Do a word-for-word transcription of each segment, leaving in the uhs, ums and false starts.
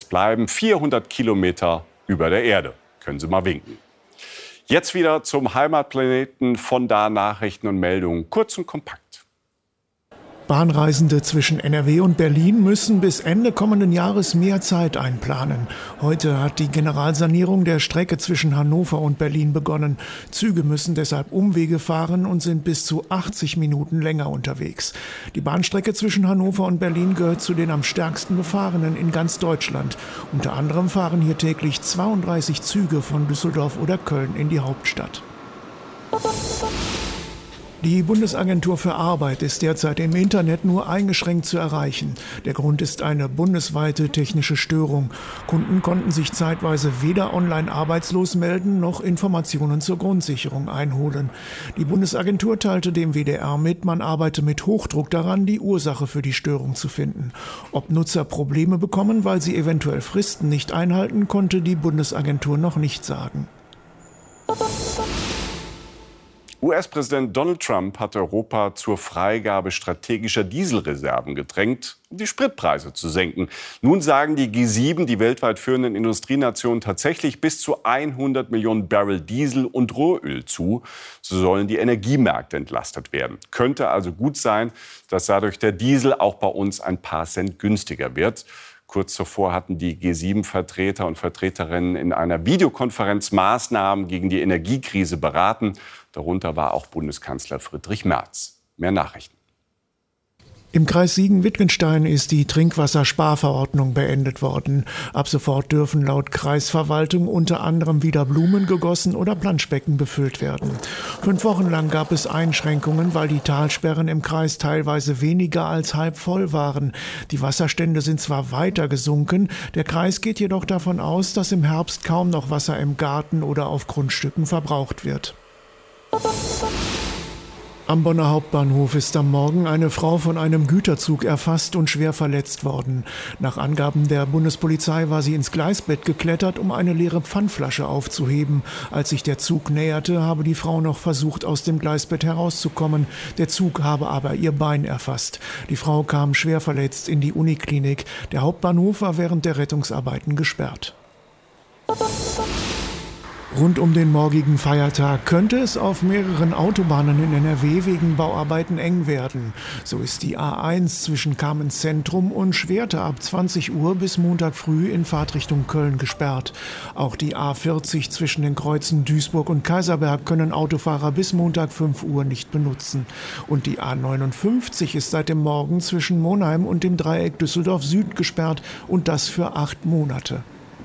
bleiben. vierhundert Kilometer über der Erde. Können Sie mal winken. Jetzt wieder zum Heimatplaneten, von da Nachrichten und Meldungen, kurz und kompakt. Bahnreisende zwischen N R W und Berlin müssen bis Ende kommenden Jahres mehr Zeit einplanen. Heute hat die Generalsanierung der Strecke zwischen Hannover und Berlin begonnen. Züge müssen deshalb Umwege fahren und sind bis zu achtzig Minuten länger unterwegs. Die Bahnstrecke zwischen Hannover und Berlin gehört zu den am stärksten befahrenen in ganz Deutschland. Unter anderem fahren hier täglich zweiunddreißig Züge von Düsseldorf oder Köln in die Hauptstadt. Die Bundesagentur für Arbeit ist derzeit im Internet nur eingeschränkt zu erreichen. Der Grund ist eine bundesweite technische Störung. Kunden konnten sich zeitweise weder online arbeitslos melden, noch Informationen zur Grundsicherung einholen. Die Bundesagentur teilte dem W D R mit, man arbeite mit Hochdruck daran, die Ursache für die Störung zu finden. Ob Nutzer Probleme bekommen, weil sie eventuell Fristen nicht einhalten, konnte die Bundesagentur noch nicht sagen. U S-Präsident Donald Trump hat Europa zur Freigabe strategischer Dieselreserven gedrängt, um die Spritpreise zu senken. Nun sagen die G sieben, die weltweit führenden Industrienationen, tatsächlich bis zu hundert Millionen Barrel Diesel und Rohöl zu. So sollen die Energiemärkte entlastet werden. Könnte also gut sein, dass dadurch der Diesel auch bei uns ein paar Cent günstiger wird. Kurz zuvor hatten die G sieben Vertreter und Vertreterinnen in einer Videokonferenz Maßnahmen gegen die Energiekrise beraten. Darunter war auch Bundeskanzler Friedrich Merz. Mehr Nachrichten. Im Kreis Siegen-Wittgenstein ist die Trinkwassersparverordnung beendet worden. Ab sofort dürfen laut Kreisverwaltung unter anderem wieder Blumen gegossen oder Planschbecken befüllt werden. Fünf Wochen lang gab es Einschränkungen, weil die Talsperren im Kreis teilweise weniger als halb voll waren. Die Wasserstände sind zwar weiter gesunken, der Kreis geht jedoch davon aus, dass im Herbst kaum noch Wasser im Garten oder auf Grundstücken verbraucht wird. Am Bonner Hauptbahnhof ist am Morgen eine Frau von einem Güterzug erfasst und schwer verletzt worden. Nach Angaben der Bundespolizei war sie ins Gleisbett geklettert, um eine leere Pfandflasche aufzuheben. Als sich der Zug näherte, habe die Frau noch versucht, aus dem Gleisbett herauszukommen. Der Zug habe aber ihr Bein erfasst. Die Frau kam schwer verletzt in die Uniklinik. Der Hauptbahnhof war während der Rettungsarbeiten gesperrt. Rund um den morgigen Feiertag könnte es auf mehreren Autobahnen in N R W wegen Bauarbeiten eng werden. So ist die A eins zwischen Kamenz-Zentrum und Schwerte ab zwanzig Uhr bis Montag früh in Fahrtrichtung Köln gesperrt. Auch die A vierzig zwischen den Kreuzen Duisburg und Kaiserberg können Autofahrer bis Montag fünf Uhr nicht benutzen. Und die A neunundfünfzig ist seit dem Morgen zwischen Monheim und dem Dreieck Düsseldorf Süd gesperrt und das für acht Monate.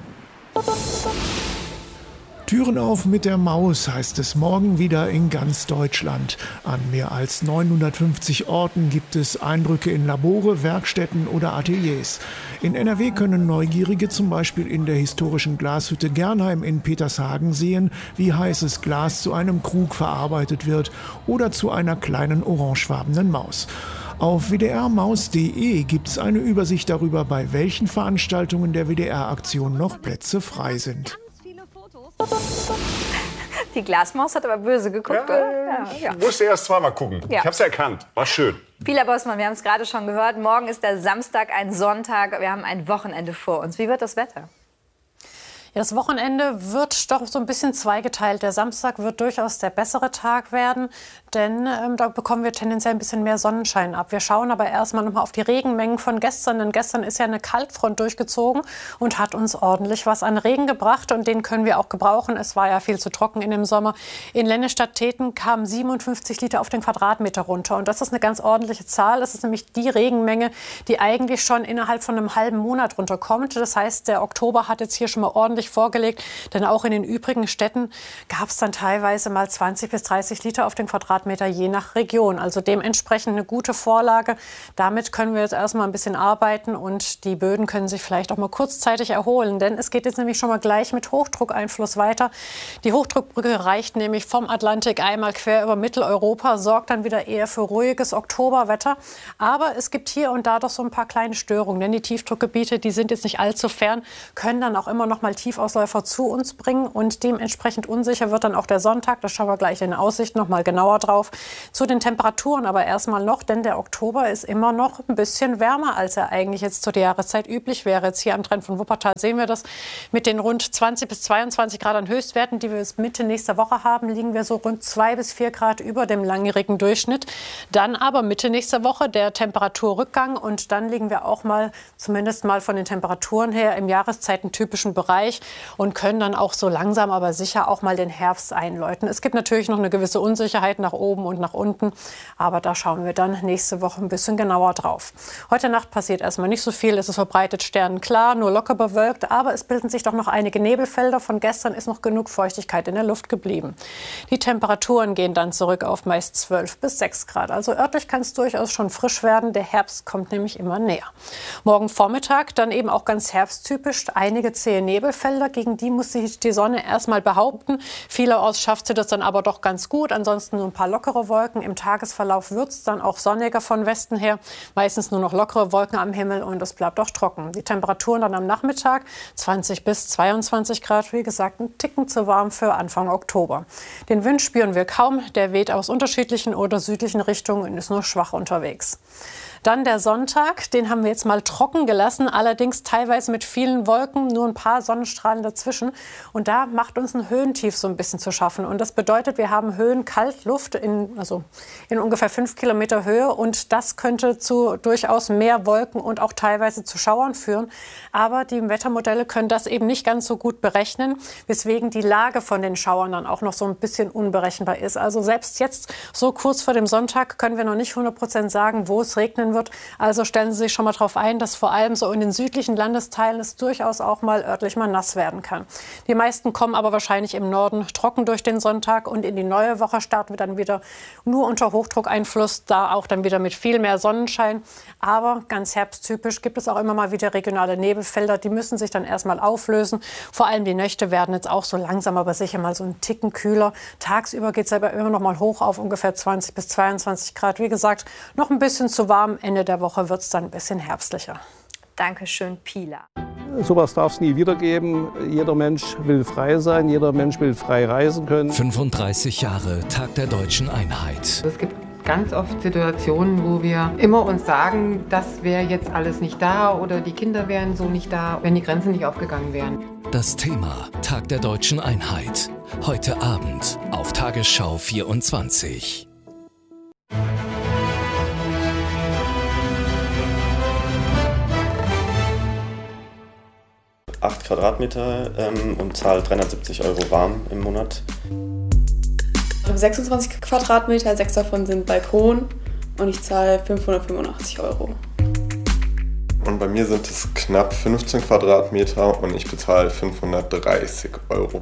Türen auf mit der Maus heißt es morgen wieder in ganz Deutschland. An mehr als neunhundertfünfzig Orten gibt es Eindrücke in Labore, Werkstätten oder Ateliers. In N R W können Neugierige zum Beispiel in der historischen Glashütte Gernheim in Petershagen sehen, wie heißes Glas zu einem Krug verarbeitet wird oder zu einer kleinen orangefarbenen Maus. Auf w d r maus punkt d e gibt es eine Übersicht darüber, bei welchen Veranstaltungen der W D R-Aktion noch Plätze frei sind. Die Glasmaus hat aber böse geguckt. Ja, ja, ja. Ich musste erst zweimal gucken. Ja. Ich habe es erkannt. War schön. Pila Bossmann, wir haben es gerade schon gehört. Morgen ist der Samstag, ein Sonntag. Wir haben ein Wochenende vor uns. Wie wird das Wetter? Ja, das Wochenende wird doch so ein bisschen zweigeteilt. Der Samstag wird durchaus der bessere Tag werden, denn ähm, da bekommen wir tendenziell ein bisschen mehr Sonnenschein ab. Wir schauen aber erstmal noch mal auf die Regenmengen von gestern, denn gestern ist ja eine Kaltfront durchgezogen und hat uns ordentlich was an Regen gebracht und den können wir auch gebrauchen. Es war ja viel zu trocken in dem Sommer. In Lennestadt-Teten kamen siebenundfünfzig Liter auf den Quadratmeter runter und das ist eine ganz ordentliche Zahl. Das ist nämlich die Regenmenge, die eigentlich schon innerhalb von einem halben Monat runterkommt. Das heißt, der Oktober hat jetzt hier schon mal ordentlich vorgelegt, denn auch in den übrigen Städten gab es dann teilweise mal zwanzig bis dreißig Liter auf den Quadratmeter je nach Region. Also dementsprechend eine gute Vorlage. Damit können wir jetzt erstmal ein bisschen arbeiten und die Böden können sich vielleicht auch mal kurzzeitig erholen, denn es geht jetzt nämlich schon mal gleich mit Hochdruckeinfluss weiter. Die Hochdruckbrücke reicht nämlich vom Atlantik einmal quer über Mitteleuropa, sorgt dann wieder eher für ruhiges Oktoberwetter. Aber es gibt hier und da doch so ein paar kleine Störungen, denn die Tiefdruckgebiete, die sind jetzt nicht allzu fern, können dann auch immer noch mal tief Tiefausläufer zu uns bringen. Und dementsprechend unsicher wird dann auch der Sonntag. Da schauen wir gleich in der Aussicht noch mal genauer drauf. Zu den Temperaturen aber erstmal noch, denn der Oktober ist immer noch ein bisschen wärmer, als er eigentlich jetzt zu der Jahreszeit üblich wäre. Jetzt hier am Trend von Wuppertal sehen wir das. Mit den rund zwanzig bis zweiundzwanzig Grad an Höchstwerten, die wir bis Mitte nächster Woche haben, liegen wir so rund zwei bis vier Grad über dem langjährigen Durchschnitt. Dann aber Mitte nächster Woche der Temperaturrückgang und dann liegen wir auch mal, zumindest mal von den Temperaturen her, im jahreszeitentypischen Bereich und können dann auch so langsam, aber sicher auch mal den Herbst einläuten. Es gibt natürlich noch eine gewisse Unsicherheit nach oben und nach unten, aber da schauen wir dann nächste Woche ein bisschen genauer drauf. Heute Nacht passiert erstmal nicht so viel, es ist verbreitet sternenklar, nur locker bewölkt, aber es bilden sich doch noch einige Nebelfelder. Von gestern ist noch genug Feuchtigkeit in der Luft geblieben. Die Temperaturen gehen dann zurück auf meist zwölf bis sechs Grad. Also örtlich kann es durchaus schon frisch werden. Der Herbst kommt nämlich immer näher. Morgen Vormittag dann eben auch ganz herbsttypisch einige zähe Nebelfelder. Gegen die muss sich die Sonne erstmal behaupten. Vielerorts schafft sie das dann aber doch ganz gut. Ansonsten nur ein paar lockere Wolken. Im Tagesverlauf wird es dann auch sonniger von Westen her. Meistens nur noch lockere Wolken am Himmel und es bleibt auch trocken. Die Temperaturen dann am Nachmittag zwanzig bis zweiundzwanzig Grad. Wie gesagt, ein Ticken zu warm für Anfang Oktober. Den Wind spüren wir kaum. Der weht aus unterschiedlichen oder südlichen Richtungen und ist nur schwach unterwegs. Dann der Sonntag, den haben wir jetzt mal trocken gelassen, allerdings teilweise mit vielen Wolken, nur ein paar Sonnenstrahlen dazwischen. Und da macht uns ein Höhentief so ein bisschen zu schaffen. Und das bedeutet, wir haben Höhenkaltluft in, also in ungefähr fünf Kilometer Höhe. Und das könnte zu durchaus mehr Wolken und auch teilweise zu Schauern führen. Aber die Wettermodelle können das eben nicht ganz so gut berechnen, weswegen die Lage von den Schauern dann auch noch so ein bisschen unberechenbar ist. Also selbst jetzt, so kurz vor dem Sonntag, können wir noch nicht hundert Prozent sagen, wo es regnen wird. Also stellen Sie sich schon mal darauf ein, dass vor allem so in den südlichen Landesteilen es durchaus auch mal örtlich mal nass werden kann. Die meisten kommen aber wahrscheinlich im Norden trocken durch den Sonntag und in die neue Woche starten wir dann wieder nur unter Hochdruckeinfluss, da auch dann wieder mit viel mehr Sonnenschein. Aber ganz herbsttypisch gibt es auch immer mal wieder regionale Nebelfelder, die müssen sich dann erstmal auflösen. Vor allem die Nächte werden jetzt auch so langsam, aber sicher mal so einen Ticken kühler. Tagsüber geht es aber immer noch mal hoch auf ungefähr zwanzig bis zweiundzwanzig Grad. Wie gesagt, noch ein bisschen zu warm. Ende der Woche wird es dann ein bisschen herbstlicher. Dankeschön, Pila. Sowas darf es nie wieder geben. Jeder Mensch will frei sein, jeder Mensch will frei reisen können. fünfunddreißig Jahre Tag der Deutschen Einheit. Es gibt ganz oft Situationen, wo wir immer uns sagen, das wäre jetzt alles nicht da oder die Kinder wären so nicht da, wenn die Grenzen nicht aufgegangen wären. Das Thema Tag der Deutschen Einheit. Heute Abend auf Tagesschau vierundzwanzig. acht Quadratmeter ähm, und zahle dreihundertsiebzig Euro warm im Monat. Ich habe sechsundzwanzig Quadratmeter, sechs davon sind Balkon und ich zahle fünfhundertfünfundachtzig Euro. Und bei mir sind es knapp fünfzehn Quadratmeter und ich bezahle fünfhundertdreißig Euro.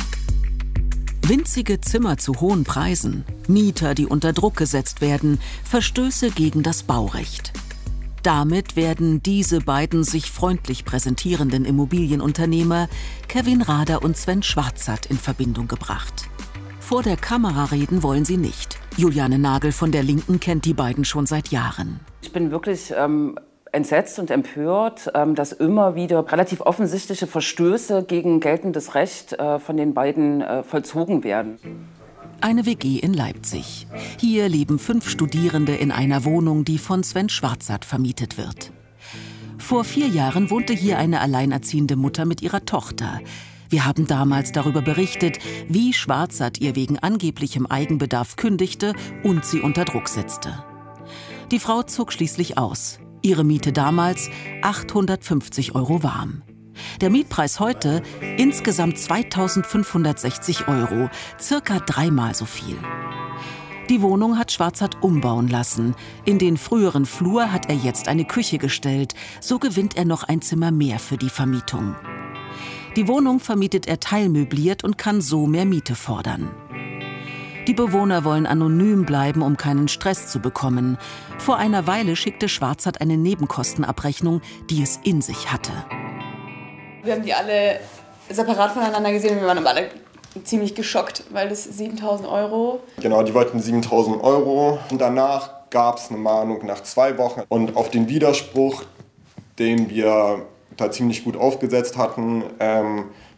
Winzige Zimmer zu hohen Preisen, Mieter, die unter Druck gesetzt werden, Verstöße gegen das Baurecht. Damit werden diese beiden sich freundlich präsentierenden Immobilienunternehmer, Kevin Rader und Sven Schwarzert, in Verbindung gebracht. Vor der Kamera reden wollen sie nicht. Juliane Nagel von der Linken kennt die beiden schon seit Jahren. Ich bin wirklich ähm, entsetzt und empört, ähm, dass immer wieder relativ offensichtliche Verstöße gegen geltendes Recht äh, von den beiden äh, vollzogen werden. Eine W G in Leipzig. Hier leben fünf Studierende in einer Wohnung, die von Sven Schwarzert vermietet wird. Vor vier Jahren wohnte hier eine alleinerziehende Mutter mit ihrer Tochter. Wir haben damals darüber berichtet, wie Schwarzert ihr wegen angeblichem Eigenbedarf kündigte und sie unter Druck setzte. Die Frau zog schließlich aus. Ihre Miete damals achthundertfünfzig Euro warm. Der Mietpreis heute insgesamt zweitausendfünfhundertsechzig Euro, circa dreimal so viel. Die Wohnung hat Schwarzert umbauen lassen. In den früheren Flur hat er jetzt eine Küche gestellt. So gewinnt er noch ein Zimmer mehr für die Vermietung. Die Wohnung vermietet er teilmöbliert und kann so mehr Miete fordern. Die Bewohner wollen anonym bleiben, um keinen Stress zu bekommen. Vor einer Weile schickte Schwarzert eine Nebenkostenabrechnung, die es in sich hatte. Wir haben die alle separat voneinander gesehen und wir waren aber alle ziemlich geschockt, weil das siebentausend Euro. Genau, die wollten siebentausend Euro. Und danach gab es eine Mahnung nach zwei Wochen. Und auf den Widerspruch, den wir da ziemlich gut aufgesetzt hatten, ähm,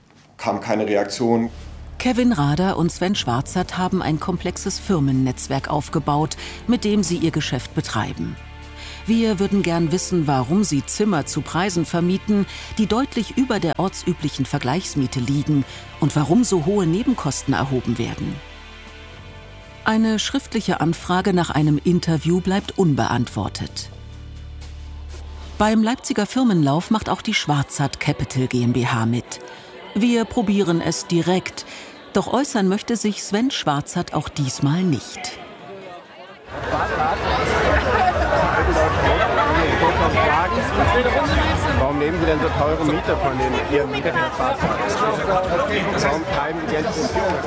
kam keine Reaktion. Kevin Rader und Sven Schwarzert haben ein komplexes Firmennetzwerk aufgebaut, mit dem sie ihr Geschäft betreiben. Wir würden gern wissen, warum sie Zimmer zu Preisen vermieten, die deutlich über der ortsüblichen Vergleichsmiete liegen und warum so hohe Nebenkosten erhoben werden. Eine schriftliche Anfrage nach einem Interview bleibt unbeantwortet. Beim Leipziger Firmenlauf macht auch die Schwarzert Capital GmbH mit. Wir probieren es direkt, doch äußern möchte sich Sven Schwarzert auch diesmal nicht. Warum nehmen Sie denn so teure Miete von den Ihren Mieterfahrzeugen? Warum treiben Sie Geld in Führung?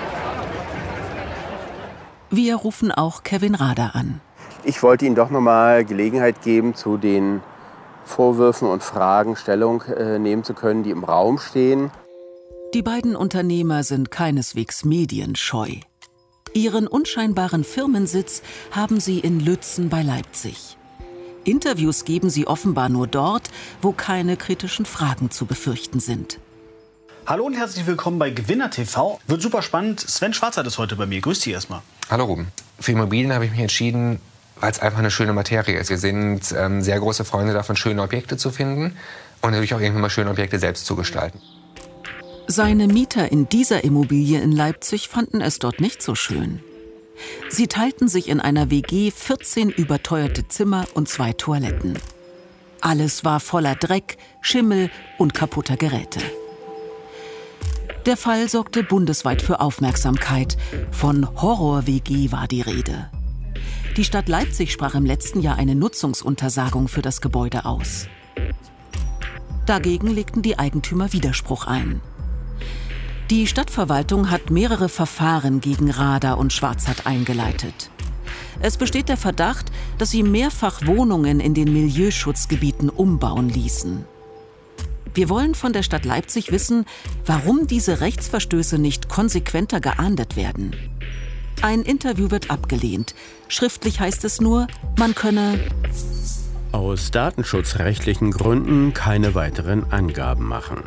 Wir rufen auch Kevin Rader an. Ich wollte Ihnen doch noch mal Gelegenheit geben, zu den Vorwürfen und Fragen Stellung äh, nehmen zu können, die im Raum stehen. Die beiden Unternehmer sind keineswegs medienscheu. Ihren unscheinbaren Firmensitz haben sie in Lützen bei Leipzig. Interviews geben sie offenbar nur dort, wo keine kritischen Fragen zu befürchten sind. Hallo und herzlich willkommen bei Gewinner T V. Wird super spannend. Sven Schwarzert ist heute bei mir. Grüß dich erstmal. Hallo Ruben. Für Immobilien habe ich mich entschieden, weil es einfach eine schöne Materie ist. Wir sind ähm, sehr große Freunde davon, schöne Objekte zu finden und natürlich auch irgendwann mal schöne Objekte selbst zu gestalten. Seine Mieter in dieser Immobilie in Leipzig fanden es dort nicht so schön. Sie teilten sich in einer W G vierzehn überteuerte Zimmer und zwei Toiletten. Alles war voller Dreck, Schimmel und kaputter Geräte. Der Fall sorgte bundesweit für Aufmerksamkeit. Von Horror-W G war die Rede. Die Stadt Leipzig sprach im letzten Jahr eine Nutzungsuntersagung für das Gebäude aus. Dagegen legten die Eigentümer Widerspruch ein. Die Stadtverwaltung hat mehrere Verfahren gegen Rader und Schwarzert eingeleitet. Es besteht der Verdacht, dass sie mehrfach Wohnungen in den Milieuschutzgebieten umbauen ließen. Wir wollen von der Stadt Leipzig wissen, warum diese Rechtsverstöße nicht konsequenter geahndet werden. Ein Interview wird abgelehnt. Schriftlich heißt es nur, man könne aus datenschutzrechtlichen Gründen keine weiteren Angaben machen.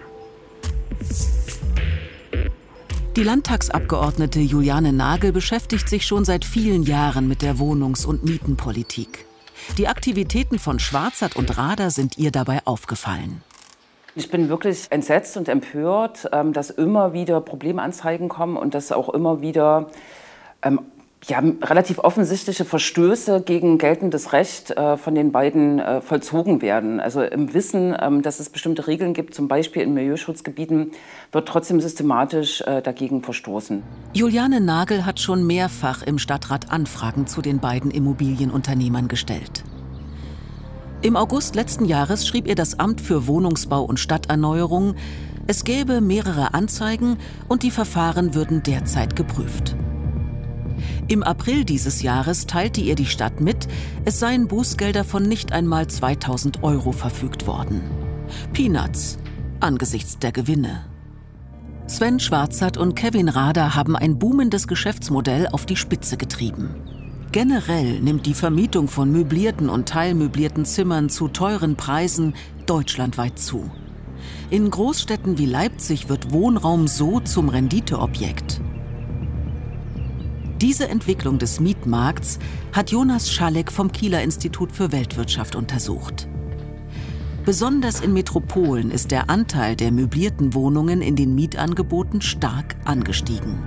Die Landtagsabgeordnete Juliane Nagel beschäftigt sich schon seit vielen Jahren mit der Wohnungs- und Mietenpolitik. Die Aktivitäten von Schwarzert und Rader sind ihr dabei aufgefallen. Ich bin wirklich entsetzt und empört, dass immer wieder Problemanzeigen kommen und dass auch immer wieder ähm, ja, relativ offensichtliche Verstöße gegen geltendes Recht äh, von den beiden äh, vollzogen werden. Also im Wissen, ähm, dass es bestimmte Regeln gibt, zum Beispiel in Milieuschutzgebieten, wird trotzdem systematisch äh, dagegen verstoßen. Juliane Nagel hat schon mehrfach im Stadtrat Anfragen zu den beiden Immobilienunternehmern gestellt. Im August letzten Jahres schrieb ihr das Amt für Wohnungsbau und Stadterneuerung, es gäbe mehrere Anzeigen und die Verfahren würden derzeit geprüft. Im April dieses Jahres teilte ihr die Stadt mit, es seien Bußgelder von nicht einmal zweitausend Euro verfügt worden. Peanuts angesichts der Gewinne. Sven Schwarzert und Kevin Rader haben ein boomendes Geschäftsmodell auf die Spitze getrieben. Generell nimmt die Vermietung von möblierten und teilmöblierten Zimmern zu teuren Preisen deutschlandweit zu. In Großstädten wie Leipzig wird Wohnraum so zum Renditeobjekt. Diese Entwicklung des Mietmarkts hat Jonas Schalek vom Kieler Institut für Weltwirtschaft untersucht. Besonders in Metropolen ist der Anteil der möblierten Wohnungen in den Mietangeboten stark angestiegen.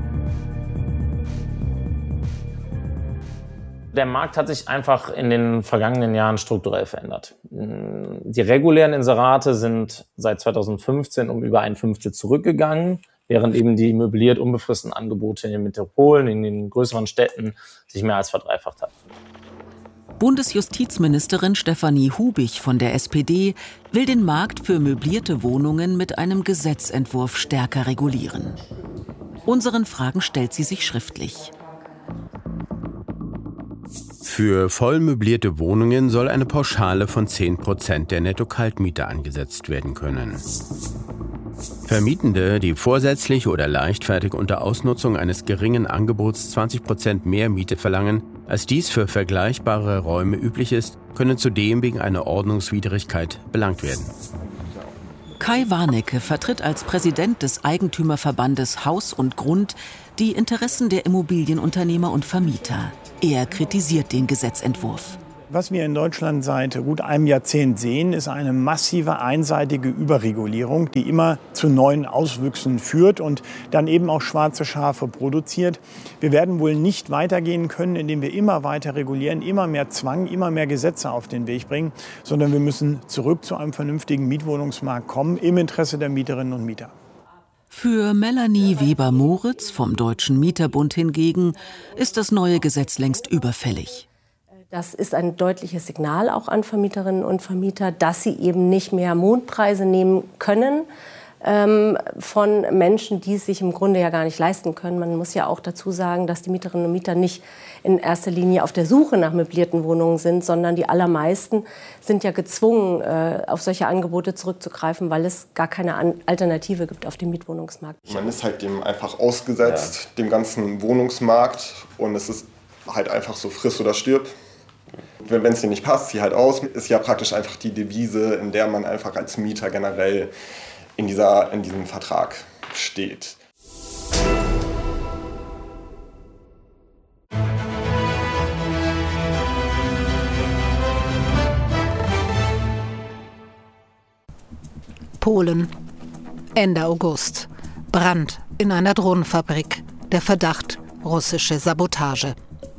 Der Markt hat sich einfach in den vergangenen Jahren strukturell verändert. Die regulären Inserate sind seit zweitausendfünfzehn um über ein Fünftel zurückgegangen, während eben die möbliert unbefristeten Angebote in den Metropolen, in den größeren Städten sich mehr als verdreifacht haben. Bundesjustizministerin Stefanie Hubich von der S P D will den Markt für möblierte Wohnungen mit einem Gesetzentwurf stärker regulieren. Unseren Fragen stellt sie sich schriftlich. Für voll möblierte Wohnungen soll eine Pauschale von zehn Prozent der Netto-Kaltmiete angesetzt werden können. Vermietende, die vorsätzlich oder leichtfertig unter Ausnutzung eines geringen Angebots zwanzig Prozent mehr Miete verlangen, als dies für vergleichbare Räume üblich ist, können zudem wegen einer Ordnungswidrigkeit belangt werden. Kai Warnecke vertritt als Präsident des Eigentümerverbandes Haus und Grund die Interessen der Immobilienunternehmer und Vermieter. Er kritisiert den Gesetzentwurf. Was wir in Deutschland seit gut einem Jahrzehnt sehen, ist eine massive einseitige Überregulierung, die immer zu neuen Auswüchsen führt und dann eben auch schwarze Schafe produziert. Wir werden wohl nicht weitergehen können, indem wir immer weiter regulieren, immer mehr Zwang, immer mehr Gesetze auf den Weg bringen, sondern wir müssen zurück zu einem vernünftigen Mietwohnungsmarkt kommen, im Interesse der Mieterinnen und Mieter. Für Melanie Weber-Moritz vom Deutschen Mieterbund hingegen ist das neue Gesetz längst überfällig. Das ist ein deutliches Signal auch an Vermieterinnen und Vermieter, dass sie eben nicht mehr Mondpreise nehmen können ähm, von Menschen, die es sich im Grunde ja gar nicht leisten können. Man muss ja auch dazu sagen, dass die Mieterinnen und Mieter nicht in erster Linie auf der Suche nach möblierten Wohnungen sind, sondern die allermeisten sind ja gezwungen, äh, auf solche Angebote zurückzugreifen, weil es gar keine An- Alternative gibt auf dem Mietwohnungsmarkt. Man ist halt dem einfach ausgesetzt, ja. dem ganzen Wohnungsmarkt, und es ist halt einfach so friss oder stirb. Wenn es dir nicht passt, zieh halt aus, ist ja praktisch einfach die Devise, in der man einfach als Mieter generell in, dieser, in diesem Vertrag steht. Polen, Ende August. Brand in einer Drohnenfabrik. Der Verdacht, russische Sabotage.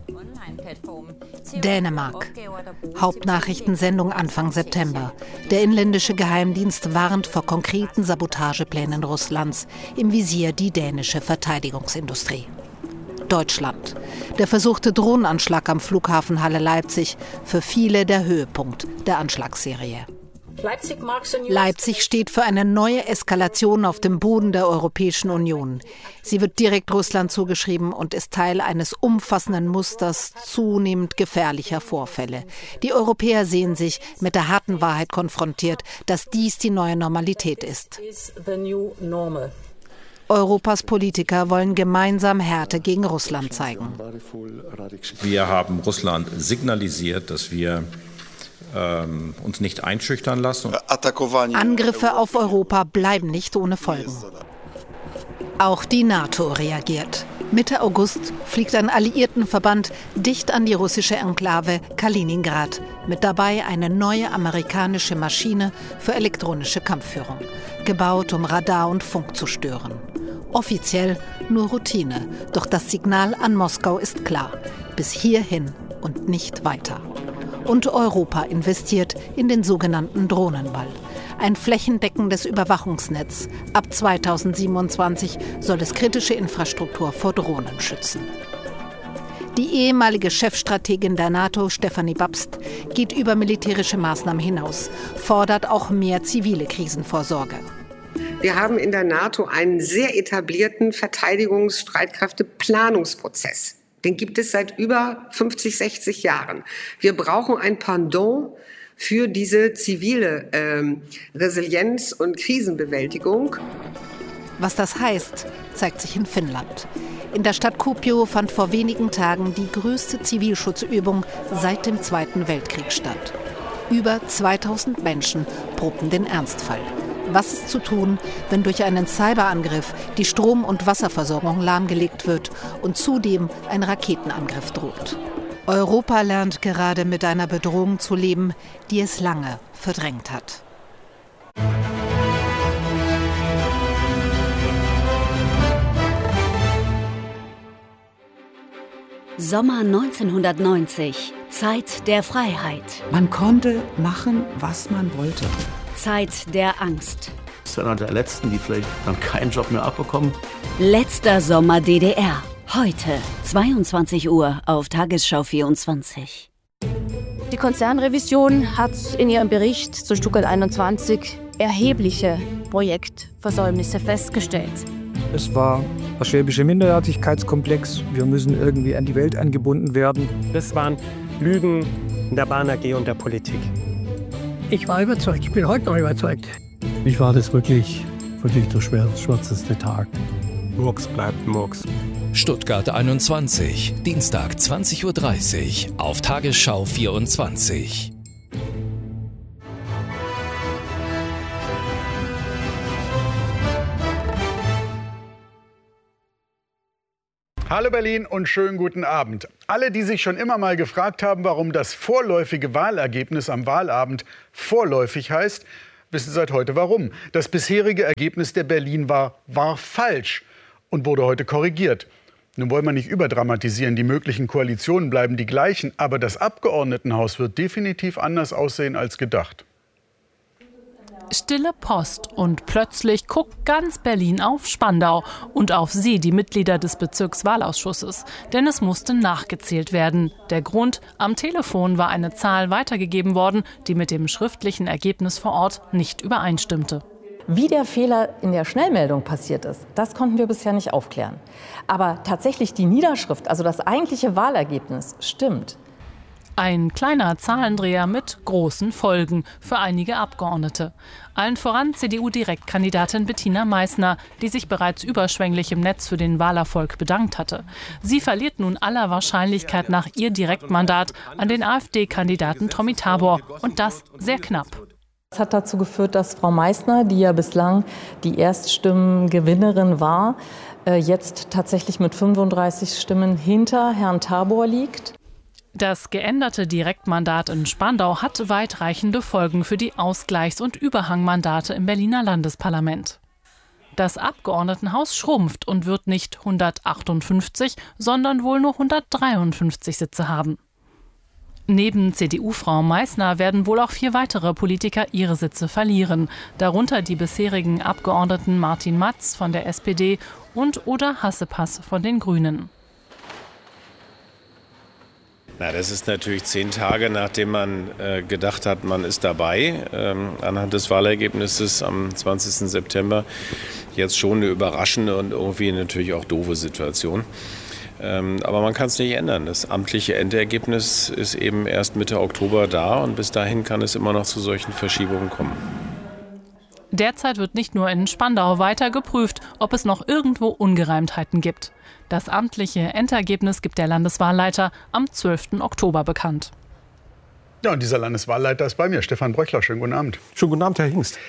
Dänemark. Hauptnachrichtensendung Anfang September. Der inländische Geheimdienst warnt vor konkreten Sabotageplänen Russlands. Im Visier die dänische Verteidigungsindustrie. Deutschland. Der versuchte Drohnenanschlag am Flughafen Halle-Leipzig. Für viele der Höhepunkt der Anschlagsserie. Leipzig steht für eine neue Eskalation auf dem Boden der Europäischen Union. Sie wird direkt Russland zugeschrieben und ist Teil eines umfassenden Musters zunehmend gefährlicher Vorfälle. Die Europäer sehen sich mit der harten Wahrheit konfrontiert, dass dies die neue Normalität ist. Europas Politiker wollen gemeinsam Härte gegen Russland zeigen. Wir haben Russland signalisiert, dass wir Ähm, uns nicht einschüchtern lassen. Angriffe auf Europa bleiben nicht ohne Folgen. Auch die NATO reagiert. Mitte August fliegt ein Alliiertenverband dicht an die russische Enklave Kaliningrad. Mit dabei eine neue amerikanische Maschine für elektronische Kampfführung. Gebaut, um Radar und Funk zu stören. Offiziell nur Routine. Doch das Signal an Moskau ist klar. Bis hierhin und nicht weiter. Und Europa investiert in den sogenannten Drohnenwall. Ein flächendeckendes Überwachungsnetz. Ab zweitausendsiebenundzwanzig soll es kritische Infrastruktur vor Drohnen schützen. Die ehemalige Chefstrategin der NATO, Stefanie Babst, geht über militärische Maßnahmen hinaus, fordert auch mehr zivile Krisenvorsorge. Wir haben in der NATO einen sehr etablierten Verteidigungsstreitkräfteplanungsprozess. Den gibt es seit über fünfzig, sechzig Jahren. Wir brauchen ein Pendant für diese zivile ähm, Resilienz und Krisenbewältigung. Was das heißt, zeigt sich in Finnland. In der Stadt Kuopio fand vor wenigen Tagen die größte Zivilschutzübung seit dem Zweiten Weltkrieg statt. Über zweitausend Menschen probten den Ernstfall. Was ist zu tun, wenn durch einen Cyberangriff die Strom- und Wasserversorgung lahmgelegt wird und zudem ein Raketenangriff droht? Europa lernt gerade mit einer Bedrohung zu leben, die es lange verdrängt hat. Sommer neunzehnhundertneunzig. Zeit der Freiheit. Man konnte machen, was man wollte. Zeit der Angst. Das ist einer der letzten, die vielleicht dann keinen Job mehr abbekommen. Letzter Sommer D D R. Heute, zweiundzwanzig Uhr auf Tagesschau vierundzwanzig. Die Konzernrevision hat in ihrem Bericht zu Stuttgart einundzwanzig erhebliche Projektversäumnisse festgestellt. Es war der schwäbische Minderwertigkeitskomplex. Wir müssen irgendwie an die Welt angebunden werden. Das waren Lügen der Bahn A G und der Politik. Ich war überzeugt, ich bin heute noch überzeugt. Mich war das wirklich, wirklich der schwärzeste Tag. Murks bleibt Murks. Stuttgart einundzwanzig, Dienstag zwanzig Uhr dreißig auf Tagesschau vierundzwanzig. Hallo Berlin und schönen guten Abend. Alle, die sich schon immer mal gefragt haben, warum das vorläufige Wahlergebnis am Wahlabend vorläufig heißt, wissen seit heute warum. Das bisherige Ergebnis der Berlin-Wahl war falsch und wurde heute korrigiert. Nun wollen wir nicht überdramatisieren, die möglichen Koalitionen bleiben die gleichen, aber das Abgeordnetenhaus wird definitiv anders aussehen als gedacht. Stille Post und plötzlich guckt ganz Berlin auf Spandau und auf sie, die Mitglieder des Bezirkswahlausschusses. Denn es musste nachgezählt werden. Der Grund, am Telefon war eine Zahl weitergegeben worden, die mit dem schriftlichen Ergebnis vor Ort nicht übereinstimmte. Wie der Fehler in der Schnellmeldung passiert ist, das konnten wir bisher nicht aufklären. Aber tatsächlich die Niederschrift, also das eigentliche Wahlergebnis, stimmt. Ein kleiner Zahlendreher mit großen Folgen für einige Abgeordnete. Allen voran C D U-Direktkandidatin Bettina Meißner, die sich bereits überschwänglich im Netz für den Wahlerfolg bedankt hatte. Sie verliert nun aller Wahrscheinlichkeit nach ihr Direktmandat an den AfD-Kandidaten Tommy Tabor. Und das sehr knapp. Das hat dazu geführt, dass Frau Meißner, die ja bislang die Erststimmen-Gewinnerin war, jetzt tatsächlich mit fünfunddreißig Stimmen hinter Herrn Tabor liegt. Das geänderte Direktmandat in Spandau hat weitreichende Folgen für die Ausgleichs- und Überhangmandate im Berliner Landesparlament. Das Abgeordnetenhaus schrumpft und wird nicht hundertachtundfünfzig, sondern wohl nur hundertdreiundfünfzig Sitze haben. Neben C D U-Frau Meißner werden wohl auch vier weitere Politiker ihre Sitze verlieren. Darunter die bisherigen Abgeordneten Martin Matz von der S P D und Oda Hassepass von den Grünen. Na, das ist natürlich zehn Tage, nachdem man äh, gedacht hat, man ist dabei, ähm, anhand des Wahlergebnisses am zwanzigsten September. Jetzt schon eine überraschende und irgendwie natürlich auch doofe Situation. Ähm, aber man kann es nicht ändern. Das amtliche Endergebnis ist eben erst Mitte Oktober da und bis dahin kann es immer noch zu solchen Verschiebungen kommen. Derzeit wird nicht nur in Spandau weiter geprüft, ob es noch irgendwo Ungereimtheiten gibt. Das amtliche Endergebnis gibt der Landeswahlleiter am zwölften Oktober bekannt. Ja, und dieser Landeswahlleiter ist bei mir, Stefan Bröchler. Schönen guten Abend. Schönen guten Abend, Herr Hingst.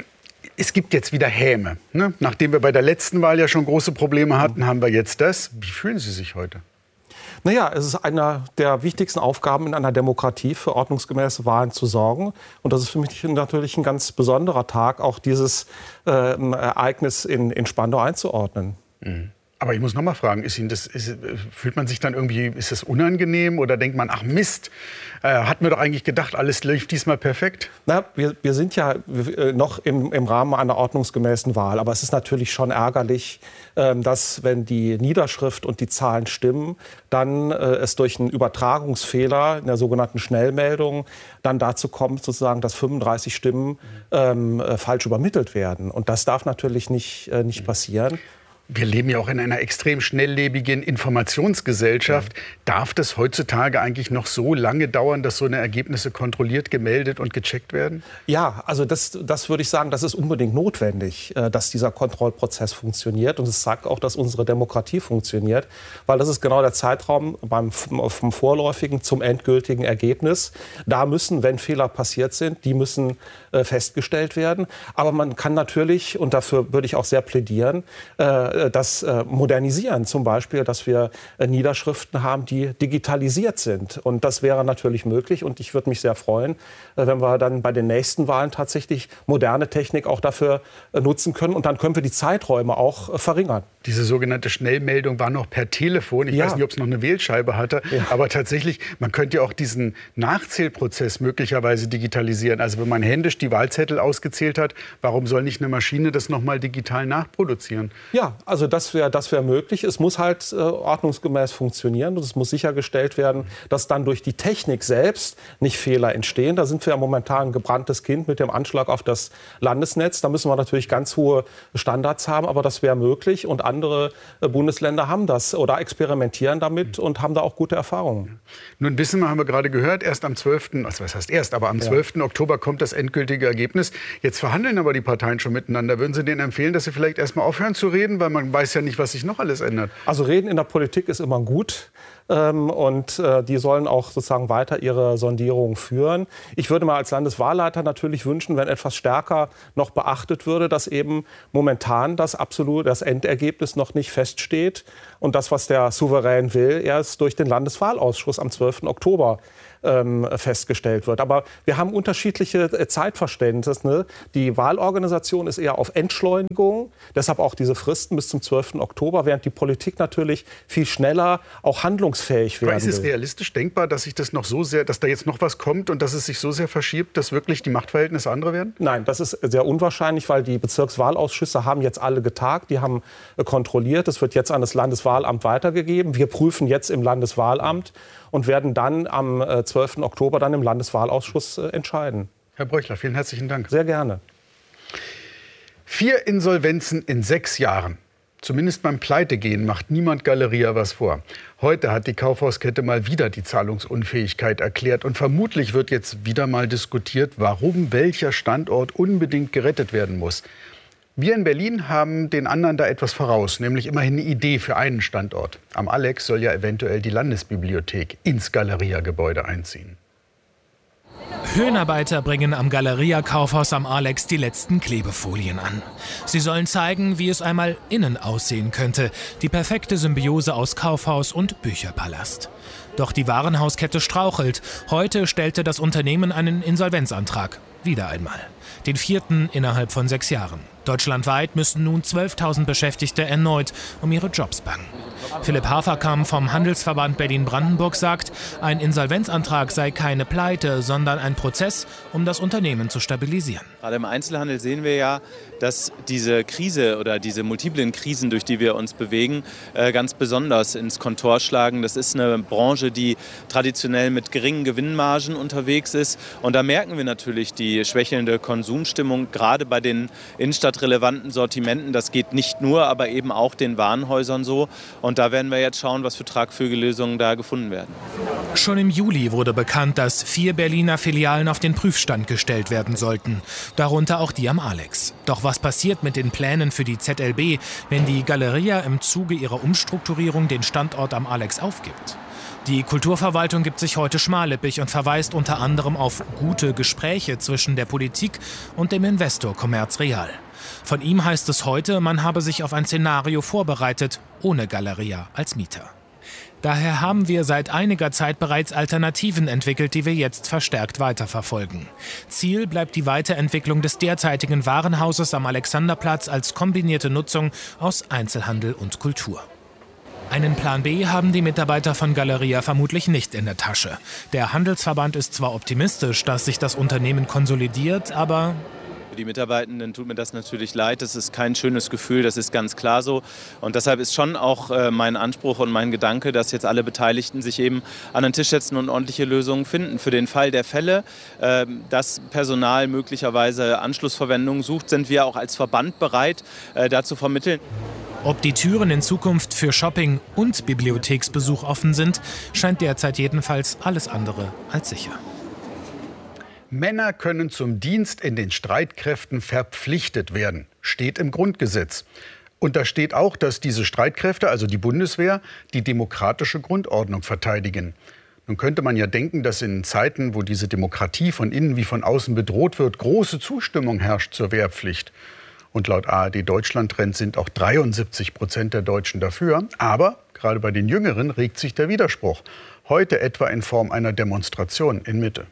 Es gibt jetzt wieder Häme. Ne? Nachdem wir bei der letzten Wahl ja schon große Probleme hatten, haben wir jetzt das. Wie fühlen Sie sich heute? Naja, es ist eine der wichtigsten Aufgaben in einer Demokratie, für ordnungsgemäße Wahlen zu sorgen. Und das ist für mich natürlich ein ganz besonderer Tag, auch dieses äh, Ereignis in, in Spandau einzuordnen. Mhm. Aber ich muss noch mal fragen, ist Ihnen das, ist, fühlt man sich dann irgendwie, ist das unangenehm oder denkt man, ach Mist, äh, hatten wir doch eigentlich gedacht, alles läuft diesmal perfekt? Na, wir, wir sind ja noch im, im Rahmen einer ordnungsgemäßen Wahl. Aber es ist natürlich schon ärgerlich, äh, dass, wenn die Niederschrift und die Zahlen stimmen, dann äh, es durch einen Übertragungsfehler in der sogenannten Schnellmeldung dann dazu kommt, sozusagen, dass fünfunddreißig Stimmen ähm, äh, falsch übermittelt werden. Und das darf natürlich nicht, äh, nicht passieren. Wir leben ja auch in einer extrem schnelllebigen Informationsgesellschaft. Ja. Darf das heutzutage eigentlich noch so lange dauern, dass so eine Ergebnisse kontrolliert, gemeldet und gecheckt werden? Ja, also das, das würde ich sagen, das ist unbedingt notwendig, dass dieser Kontrollprozess funktioniert. Und es zeigt auch, dass unsere Demokratie funktioniert. Weil das ist genau der Zeitraum beim, vom vorläufigen zum endgültigen Ergebnis. Da müssen, wenn Fehler passiert sind, die müssen äh, festgestellt werden. Aber man kann natürlich, und dafür würde ich auch sehr plädieren, äh, das äh, modernisieren. Zum Beispiel, dass wir äh, Niederschriften haben, die digitalisiert sind. Und das wäre natürlich möglich. Und ich würde mich sehr freuen, äh, wenn wir dann bei den nächsten Wahlen tatsächlich moderne Technik auch dafür äh, nutzen können. Und dann können wir die Zeiträume auch äh, verringern. Diese sogenannte Schnellmeldung war noch per Telefon. Ich ja. weiß nicht, ob es noch eine Wählscheibe hatte. Ja. Aber tatsächlich, man könnte ja auch diesen Nachzählprozess möglicherweise digitalisieren. Also wenn man händisch die Wahlzettel ausgezählt hat, warum soll nicht eine Maschine das noch mal digital nachproduzieren? Ja, also das wäre das wär möglich. Es muss halt äh, ordnungsgemäß funktionieren und es muss sichergestellt werden, dass dann durch die Technik selbst nicht Fehler entstehen. Da sind wir ja momentan ein gebranntes Kind mit dem Anschlag auf das Landesnetz. Da müssen wir natürlich ganz hohe Standards haben, aber das wäre möglich. Und andere äh, Bundesländer haben das oder experimentieren damit und haben da auch gute Erfahrungen. Nun wissen wir, haben wir gerade gehört, erst am zwölften Also was heißt erst, aber am ja. zwölften Oktober kommt das endgültige Ergebnis. Jetzt verhandeln aber die Parteien schon miteinander. Würden Sie denen empfehlen, dass sie vielleicht erst mal aufhören zu reden, weil man weiß ja nicht, was sich noch alles ändert? Also reden in der Politik ist immer gut. Ähm, und äh, die sollen auch sozusagen weiter ihre Sondierungen führen. Ich würde mir als Landeswahlleiter natürlich wünschen, wenn etwas stärker noch beachtet würde, dass eben momentan das absolute, das Endergebnis noch nicht feststeht Und das, was der Souverän will, erst durch den Landeswahlausschuss am zwölften Oktober ähm, festgestellt wird. Aber wir haben unterschiedliche Zeitverständnisse. Ne? Die Wahlorganisation ist eher auf Entschleunigung, deshalb auch diese Fristen bis zum zwölften Oktober, während die Politik natürlich viel schneller auch handlungsfähig werden will. Aber ist es realistisch denkbar, dass sich das noch so sehr, dass da jetzt noch was kommt und dass es sich so sehr verschiebt, dass wirklich die Machtverhältnisse andere werden? Nein, das ist sehr unwahrscheinlich, weil die Bezirkswahlausschüsse haben jetzt alle getagt, die haben äh, kontrolliert. Es wird jetzt an das Landeswahlamt weitergegeben. Wir prüfen jetzt im Landeswahlamt und werden dann am äh, zwölften Oktober dann im Landeswahlausschuss äh, entscheiden. Herr Bräuchler, vielen herzlichen Dank. Sehr gerne. Vier Insolvenzen in sechs Jahren. Zumindest beim Pleitegehen macht niemand Galeria was vor. Heute hat die Kaufhauskette mal wieder die Zahlungsunfähigkeit erklärt. Und vermutlich wird jetzt wieder mal diskutiert, warum welcher Standort unbedingt gerettet werden muss. Wir in Berlin haben den anderen da etwas voraus, nämlich immerhin eine Idee für einen Standort. Am Alex soll ja eventuell die Landesbibliothek ins Galeria-Gebäude einziehen. Höhenarbeiter bringen am Galeria-Kaufhaus am Alex die letzten Klebefolien an. Sie sollen zeigen, wie es einmal innen aussehen könnte. Die perfekte Symbiose aus Kaufhaus und Bücherpalast. Doch die Warenhauskette strauchelt. Heute stellte das Unternehmen einen Insolvenzantrag. Wieder einmal. Den vierten innerhalb von sechs Jahren. Deutschlandweit müssen nun zwölftausend Beschäftigte erneut um ihre Jobs bangen. Philipp Haferkamp vom Handelsverband Berlin-Brandenburg sagt, ein Insolvenzantrag sei keine Pleite, sondern ein Prozess, um das Unternehmen zu stabilisieren. Gerade im Einzelhandel sehen wir ja, dass diese Krise oder diese multiplen Krisen, durch die wir uns bewegen, ganz besonders ins Kontor schlagen. Das ist eine Branche, die traditionell mit geringen Gewinnmargen unterwegs ist. Und da merken wir natürlich die schwächelnde Konsumstimmung, gerade bei den innenstadtrelevanten Sortimenten. Das geht nicht nur, aber eben auch den Warenhäusern so. Und da werden wir jetzt schauen, was für tragfähige Lösungen da gefunden werden. Schon im Juli wurde bekannt, dass vier Berliner Filialen auf den Prüfstand gestellt werden sollten. Darunter auch die am Alex. Doch was passiert mit den Plänen für die Z L B, wenn die Galeria im Zuge ihrer Umstrukturierung den Standort am Alex aufgibt? Die Kulturverwaltung gibt sich heute schmallippig und verweist unter anderem auf gute Gespräche zwischen der Politik und dem Investor Commerz Real. Von ihm heißt es heute, man habe sich auf ein Szenario vorbereitet, ohne Galeria als Mieter. Daher haben wir seit einiger Zeit bereits Alternativen entwickelt, die wir jetzt verstärkt weiterverfolgen. Ziel bleibt die Weiterentwicklung des derzeitigen Warenhauses am Alexanderplatz als kombinierte Nutzung aus Einzelhandel und Kultur. Einen Plan B haben die Mitarbeiter von Galeria vermutlich nicht in der Tasche. Der Handelsverband ist zwar optimistisch, dass sich das Unternehmen konsolidiert, aber... Für die Mitarbeitenden tut mir das natürlich leid. Das ist kein schönes Gefühl, das ist ganz klar so. Und deshalb ist schon auch äh, mein Anspruch und mein Gedanke, dass jetzt alle Beteiligten sich eben an den Tisch setzen und ordentliche Lösungen finden. Für den Fall der Fälle, äh, dass Personal möglicherweise Anschlussverwendungen sucht, sind wir auch als Verband bereit, äh, da zu vermitteln. Ob die Türen in Zukunft für Shopping und Bibliotheksbesuch offen sind, scheint derzeit jedenfalls alles andere als sicher. Männer können zum Dienst in den Streitkräften verpflichtet werden, steht im Grundgesetz. Und da steht auch, dass diese Streitkräfte, also die Bundeswehr, die demokratische Grundordnung verteidigen. Nun könnte man ja denken, dass in Zeiten, wo diese Demokratie von innen wie von außen bedroht wird, große Zustimmung herrscht zur Wehrpflicht. Und laut A R D Deutschland-Trend sind auch dreiundsiebzig Prozent der Deutschen dafür. Aber gerade bei den Jüngeren regt sich der Widerspruch. Heute etwa in Form einer Demonstration in Mitte.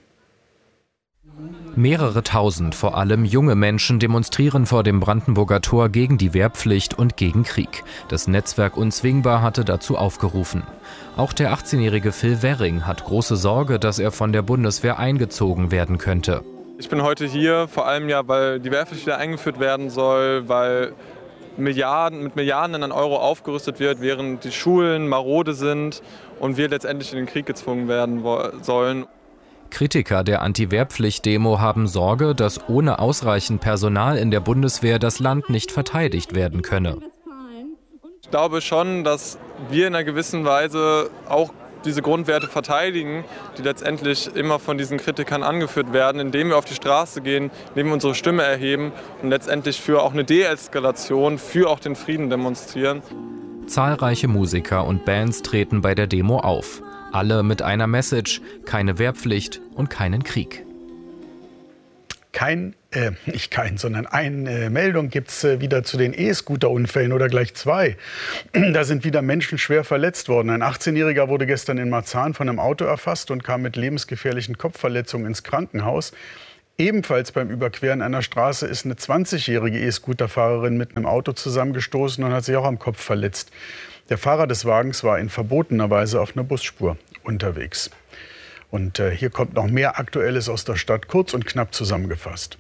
Mehrere tausend, vor allem junge Menschen, demonstrieren vor dem Brandenburger Tor gegen die Wehrpflicht und gegen Krieg. Das Netzwerk Unzwingbar hatte dazu aufgerufen. Auch der achtzehnjährige Phil Werring hat große Sorge, dass er von der Bundeswehr eingezogen werden könnte. Ich bin heute hier, vor allem ja, weil die Wehrpflicht wieder eingeführt werden soll, weil Milliarden, mit Milliarden an Euro aufgerüstet wird, während die Schulen marode sind und wir letztendlich in den Krieg gezwungen werden sollen. Kritiker der Anti-Wehrpflicht-Demo haben Sorge, dass ohne ausreichend Personal in der Bundeswehr das Land nicht verteidigt werden könne. Ich glaube schon, dass wir in einer gewissen Weise auch diese Grundwerte verteidigen, die letztendlich immer von diesen Kritikern angeführt werden, indem wir auf die Straße gehen, indem wir unsere Stimme erheben und letztendlich für auch eine Deeskalation, für auch den Frieden demonstrieren. Zahlreiche Musiker und Bands treten bei der Demo auf. Alle mit einer Message: keine Wehrpflicht und keinen Krieg. Kein Äh, nicht kein, sondern eine Meldung gibt es äh, wieder zu den E-Scooter-Unfällen oder gleich zwei. Da sind wieder Menschen schwer verletzt worden. Ein achtzehnjähriger wurde gestern in Marzahn von einem Auto erfasst und kam mit lebensgefährlichen Kopfverletzungen ins Krankenhaus. Ebenfalls beim Überqueren einer Straße ist eine zwanzigjährige E-Scooter-Fahrerin mit einem Auto zusammengestoßen und hat sich auch am Kopf verletzt. Der Fahrer des Wagens war in verbotener Weise auf einer Busspur unterwegs. Und äh, hier kommt noch mehr Aktuelles aus der Stadt, kurz und knapp zusammengefasst.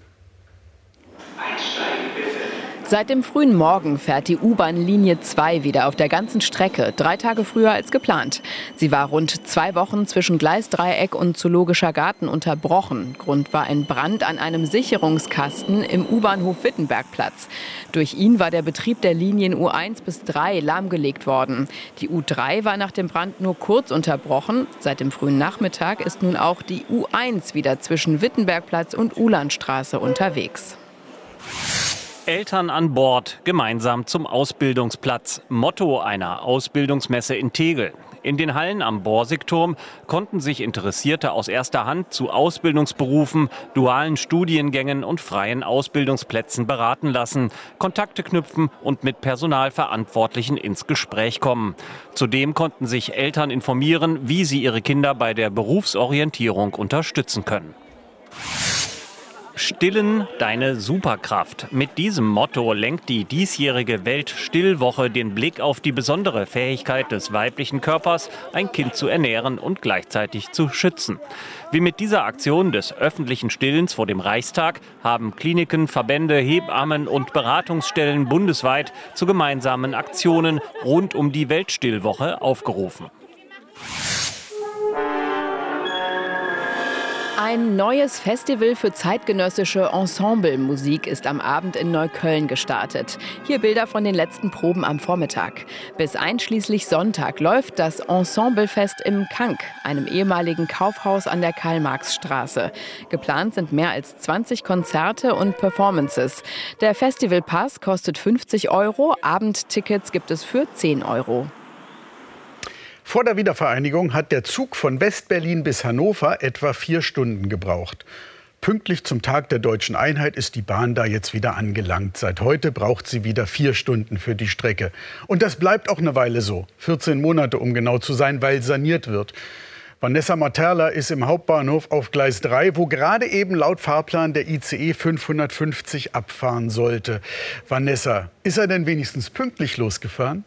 Seit dem frühen Morgen fährt die U-Bahn-Linie zwei wieder auf der ganzen Strecke, drei Tage früher als geplant. Sie war rund zwei Wochen zwischen Gleisdreieck und Zoologischer Garten unterbrochen. Grund war ein Brand an einem Sicherungskasten im U-Bahnhof Wittenbergplatz. Durch ihn war der Betrieb der Linien U eins bis drei lahmgelegt worden. Die U drei war nach dem Brand nur kurz unterbrochen. Seit dem frühen Nachmittag ist nun auch die U eins wieder zwischen Wittenbergplatz und Ulandstraße unterwegs. Eltern an Bord, gemeinsam zum Ausbildungsplatz. Motto einer Ausbildungsmesse in Tegel. In den Hallen am Borsigturm konnten sich Interessierte aus erster Hand zu Ausbildungsberufen, dualen Studiengängen und freien Ausbildungsplätzen beraten lassen, Kontakte knüpfen und mit Personalverantwortlichen ins Gespräch kommen. Zudem konnten sich Eltern informieren, wie sie ihre Kinder bei der Berufsorientierung unterstützen können. Stillen, deine Superkraft. Mit diesem Motto lenkt die diesjährige Weltstillwoche den Blick auf die besondere Fähigkeit des weiblichen Körpers, ein Kind zu ernähren und gleichzeitig zu schützen. Wie mit dieser Aktion des öffentlichen Stillens vor dem Reichstag haben Kliniken, Verbände, Hebammen und Beratungsstellen bundesweit zu gemeinsamen Aktionen rund um die Weltstillwoche aufgerufen. Ein neues Festival für zeitgenössische Ensemblemusik ist am Abend in Neukölln gestartet. Hier Bilder von den letzten Proben am Vormittag. Bis einschließlich Sonntag läuft das Ensemblefest im Kank, einem ehemaligen Kaufhaus an der Karl-Marx-Straße. Geplant sind mehr als zwanzig Konzerte und Performances. Der Festivalpass kostet fünfzig Euro, Abendtickets gibt es für zehn Euro. Vor der Wiedervereinigung hat der Zug von West-Berlin bis Hannover etwa vier Stunden gebraucht. Pünktlich zum Tag der Deutschen Einheit ist die Bahn da jetzt wieder angelangt. Seit heute braucht sie wieder vier Stunden für die Strecke. Und das bleibt auch eine Weile so. vierzehn Monate, um genau zu sein, weil saniert wird. Vanessa Materla ist im Hauptbahnhof auf Gleis drei, wo gerade eben laut Fahrplan der I C E fünfhundertfünfzig abfahren sollte. Vanessa, ist er denn wenigstens pünktlich losgefahren?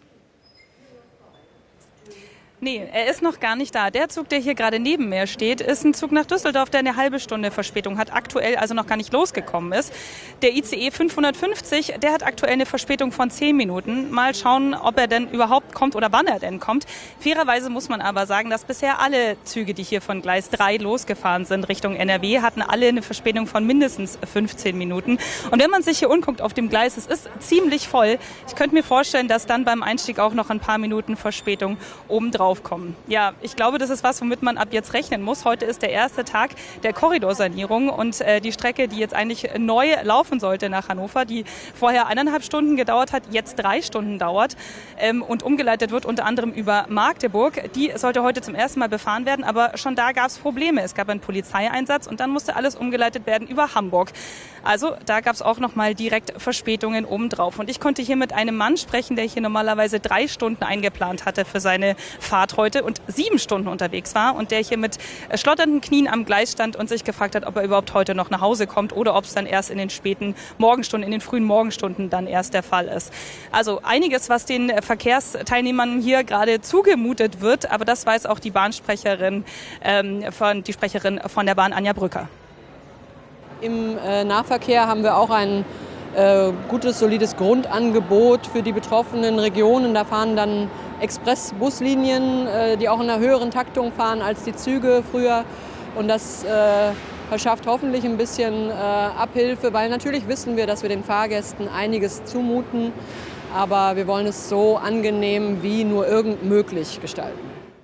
Nee, er ist noch gar nicht da. Der Zug, der hier gerade neben mir steht, ist ein Zug nach Düsseldorf, der eine halbe Stunde Verspätung hat, aktuell also noch gar nicht losgekommen ist. Der I C E fünfhundertfünfzig, der hat aktuell eine Verspätung von zehn Minuten. Mal schauen, ob er denn überhaupt kommt oder wann er denn kommt. Fairerweise muss man aber sagen, dass bisher alle Züge, die hier von Gleis drei losgefahren sind Richtung N R W, hatten alle eine Verspätung von mindestens fünfzehn Minuten. Und wenn man sich hier umguckt auf dem Gleis, es ist ziemlich voll. Ich könnte mir vorstellen, dass dann beim Einstieg auch noch ein paar Minuten Verspätung obendrauf kommen. Ja, ich glaube, das ist was, womit man ab jetzt rechnen muss. Heute ist der erste Tag der Korridorsanierung und äh, die Strecke, die jetzt eigentlich neu laufen sollte nach Hannover, die vorher eineinhalb Stunden gedauert hat, jetzt drei Stunden dauert ähm, und umgeleitet wird unter anderem über Magdeburg. Die sollte heute zum ersten Mal befahren werden, aber schon da gab es Probleme. Es gab einen Polizeieinsatz und dann musste alles umgeleitet werden über Hamburg. Also da gab es auch noch mal direkt Verspätungen obendrauf. Und ich konnte hier mit einem Mann sprechen, der hier normalerweise drei Stunden eingeplant hatte für seine Fahrt heute und sieben Stunden unterwegs war und der hier mit schlotternden Knien am Gleis stand und sich gefragt hat, ob er überhaupt heute noch nach Hause kommt oder ob es dann erst in den späten Morgenstunden, in den frühen Morgenstunden dann erst der Fall ist. Also einiges, was den Verkehrsteilnehmern hier gerade zugemutet wird, aber das weiß auch die Bahnsprecherin, ähm, von, die Sprecherin von der Bahn, Anja Brücker. Im äh, Nahverkehr haben wir auch ein äh, gutes, solides Grundangebot für die betroffenen Regionen. Da fahren dann Expressbuslinien, äh, die auch in einer höheren Taktung fahren als die Züge früher. Und das äh, verschafft hoffentlich ein bisschen äh, Abhilfe, weil natürlich wissen wir, dass wir den Fahrgästen einiges zumuten. Aber wir wollen es so angenehm wie nur irgend möglich gestalten.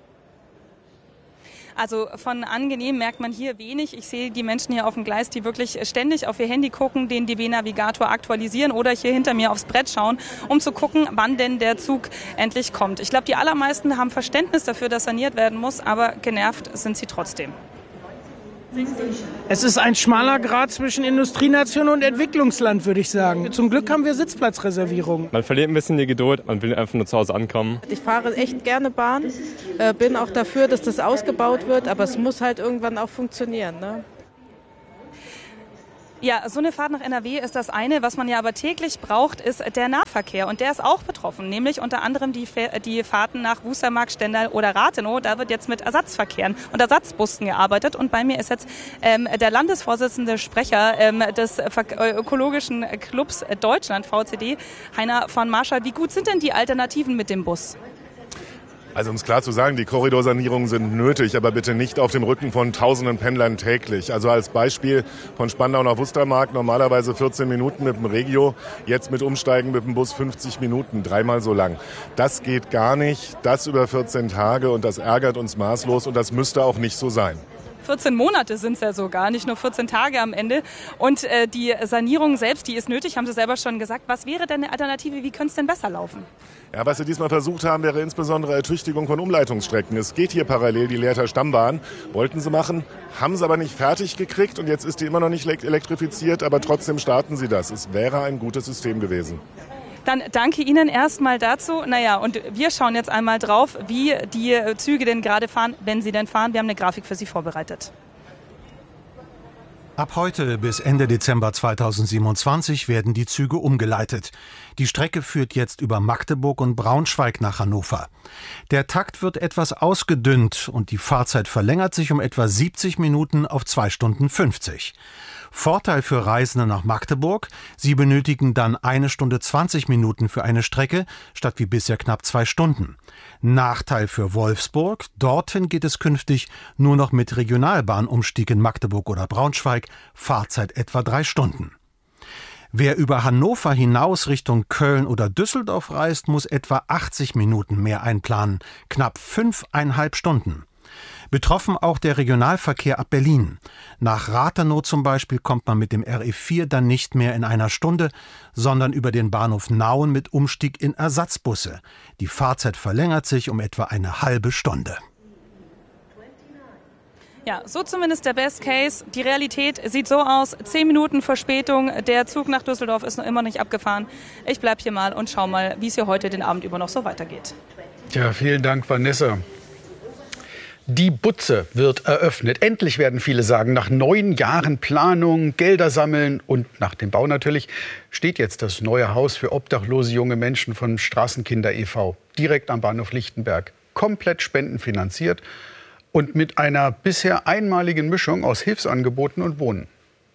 Also von angenehm merkt man hier wenig. Ich sehe die Menschen hier auf dem Gleis, die wirklich ständig auf ihr Handy gucken, den D B-Navigator aktualisieren oder hier hinter mir aufs Brett schauen, um zu gucken, wann denn der Zug endlich kommt. Ich glaube, die allermeisten haben Verständnis dafür, dass saniert werden muss, aber genervt sind sie trotzdem. Es ist ein schmaler Grat zwischen Industrienation und Entwicklungsland, würde ich sagen. Zum Glück haben wir Sitzplatzreservierungen. Man verliert ein bisschen die Geduld, man will einfach nur zu Hause ankommen. Ich fahre echt gerne Bahn, äh, bin auch dafür, dass das ausgebaut wird, aber es muss halt irgendwann auch funktionieren, ne? Ja, so eine Fahrt nach N R W ist das eine. Was man ja aber täglich braucht, ist der Nahverkehr. Und der ist auch betroffen, nämlich unter anderem die, die Fahrten nach Wustermark, Stendal oder Rathenow. Da wird jetzt mit Ersatzverkehren und Ersatzbussen gearbeitet. Und bei mir ist jetzt ähm, der Landesvorsitzende Sprecher ähm, des Ökologischen Clubs Deutschland, V C D, Heiner von Marschall. Wie gut sind denn die Alternativen mit dem Bus? Also um es klar zu sagen, die Korridorsanierungen sind nötig, aber bitte nicht auf dem Rücken von tausenden Pendlern täglich. Also als Beispiel von Spandau nach Wustermark normalerweise vierzehn Minuten mit dem Regio, jetzt mit Umsteigen mit dem Bus fünfzig Minuten, dreimal so lang. Das geht gar nicht, das über vierzehn Tage und das ärgert uns maßlos und das müsste auch nicht so sein. vierzehn Monate sind es ja sogar, nicht nur vierzehn Tage am Ende. Und äh, die Sanierung selbst, die ist nötig, haben Sie selber schon gesagt. Was wäre denn eine Alternative? Wie könnte es denn besser laufen? Ja, was wir diesmal versucht haben, wäre insbesondere Ertüchtigung von Umleitungsstrecken. Es geht hier parallel die Lehrter Stammbahn. Wollten sie machen, haben sie aber nicht fertig gekriegt und jetzt ist die immer noch nicht elektrifiziert, aber trotzdem starten sie das. Es wäre ein gutes System gewesen. Dann danke Ihnen erstmal dazu. Naja, und wir schauen jetzt einmal drauf, wie die Züge denn gerade fahren, wenn sie denn fahren. Wir haben eine Grafik für Sie vorbereitet. Ab heute bis Ende Dezember zweitausendsiebenundzwanzig werden die Züge umgeleitet. Die Strecke führt jetzt über Magdeburg und Braunschweig nach Hannover. Der Takt wird etwas ausgedünnt und die Fahrzeit verlängert sich um etwa siebzig Minuten auf zwei Stunden fünfzig. Vorteil für Reisende nach Magdeburg: Sie benötigen dann eine Stunde zwanzig Minuten für eine Strecke, statt wie bisher knapp zwei Stunden. Nachteil für Wolfsburg: Dorthin geht es künftig nur noch mit Regionalbahnumstieg in Magdeburg oder Braunschweig, Fahrzeit etwa drei Stunden. Wer über Hannover hinaus Richtung Köln oder Düsseldorf reist, muss etwa achtzig Minuten mehr einplanen, knapp fünfeinhalb Stunden. Betroffen auch der Regionalverkehr ab Berlin. Nach Rathenow zum Beispiel kommt man mit dem R E vier dann nicht mehr in einer Stunde, sondern über den Bahnhof Nauen mit Umstieg in Ersatzbusse. Die Fahrzeit verlängert sich um etwa eine halbe Stunde. Ja, so zumindest der Best Case. Die Realität sieht so aus. Zehn Minuten Verspätung. Der Zug nach Düsseldorf ist noch immer nicht abgefahren. Ich bleib hier mal und schau mal, wie es hier heute den Abend über noch so weitergeht. Ja, vielen Dank, Vanessa. Die Butze wird eröffnet. Endlich, werden viele sagen. Nach neun Jahren Planung, Gelder sammeln und nach dem Bau natürlich steht jetzt das neue Haus für obdachlose junge Menschen von Straßenkinder e V direkt am Bahnhof Lichtenberg. Komplett spendenfinanziert und mit einer bisher einmaligen Mischung aus Hilfsangeboten und Wohnen.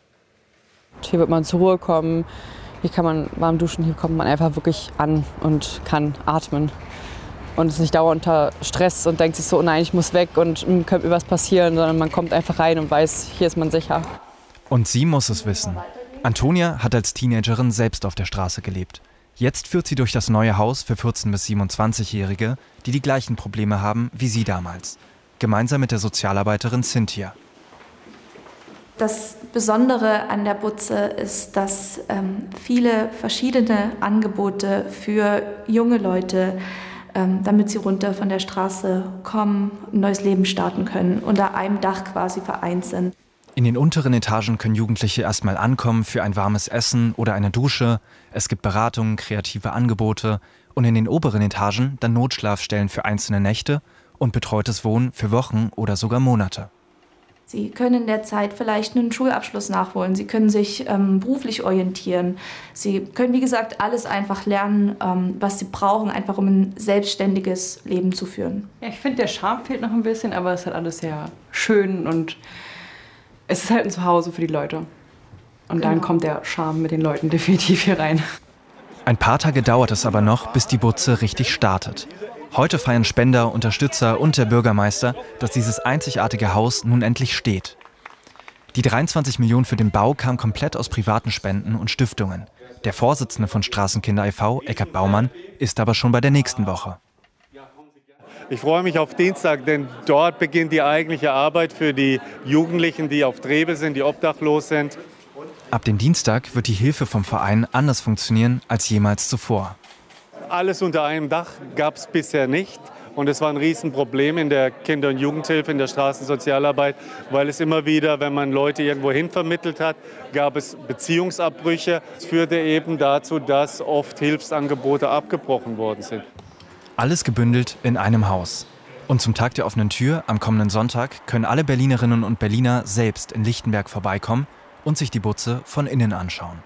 Hier wird man zur Ruhe kommen, hier kann man warm duschen, hier kommt man einfach wirklich an und kann atmen. Und ist nicht dauernd unter Stress und denkt sich so, oh nein, ich muss weg und könnte mir was passieren, sondern man kommt einfach rein und weiß, hier ist man sicher. Und sie muss es wissen. Antonia hat als Teenagerin selbst auf der Straße gelebt. Jetzt führt sie durch das neue Haus für vierzehn- bis siebenundzwanzigjährige, die die gleichen Probleme haben wie sie damals. Gemeinsam mit der Sozialarbeiterin Cynthia. Das Besondere an der Butze ist, dass ähm, viele verschiedene Angebote für junge Leute, damit sie runter von der Straße kommen, ein neues Leben starten können, unter einem Dach quasi vereint sind. In den unteren Etagen können Jugendliche erstmal ankommen für ein warmes Essen oder eine Dusche. Es gibt Beratungen, kreative Angebote und in den oberen Etagen dann Notschlafstellen für einzelne Nächte und betreutes Wohnen für Wochen oder sogar Monate. Sie können in der Zeit vielleicht einen Schulabschluss nachholen. Sie können sich ähm, beruflich orientieren. Sie können, wie gesagt, alles einfach lernen, ähm, was Sie brauchen, einfach um ein selbstständiges Leben zu führen. Ja, ich finde, der Charme fehlt noch ein bisschen, aber es ist halt alles sehr schön und es ist halt ein Zuhause für die Leute. Und genau. Dann kommt der Charme mit den Leuten definitiv hier rein. Ein paar Tage dauert es aber noch, bis die Butze richtig startet. Heute feiern Spender, Unterstützer und der Bürgermeister, dass dieses einzigartige Haus nun endlich steht. Die dreiundzwanzig Millionen für den Bau kamen komplett aus privaten Spenden und Stiftungen. Der Vorsitzende von Straßenkinder e V, Eckart Baumann, ist aber schon bei der nächsten Woche. Ich freue mich auf Dienstag, denn dort beginnt die eigentliche Arbeit für die Jugendlichen, die auf Trebe sind, die obdachlos sind. Ab dem Dienstag wird die Hilfe vom Verein anders funktionieren als jemals zuvor. Alles unter einem Dach gab es bisher nicht Und es war ein Riesenproblem in der Kinder- und Jugendhilfe, in der Straßensozialarbeit, weil es immer wieder, wenn man Leute irgendwo hin vermittelt hat, gab es Beziehungsabbrüche. Es führte eben dazu, dass oft Hilfsangebote abgebrochen worden sind. Alles gebündelt in einem Haus. Und zum Tag der offenen Tür am kommenden Sonntag können alle Berlinerinnen und Berliner selbst in Lichtenberg vorbeikommen und sich die Butze von innen anschauen.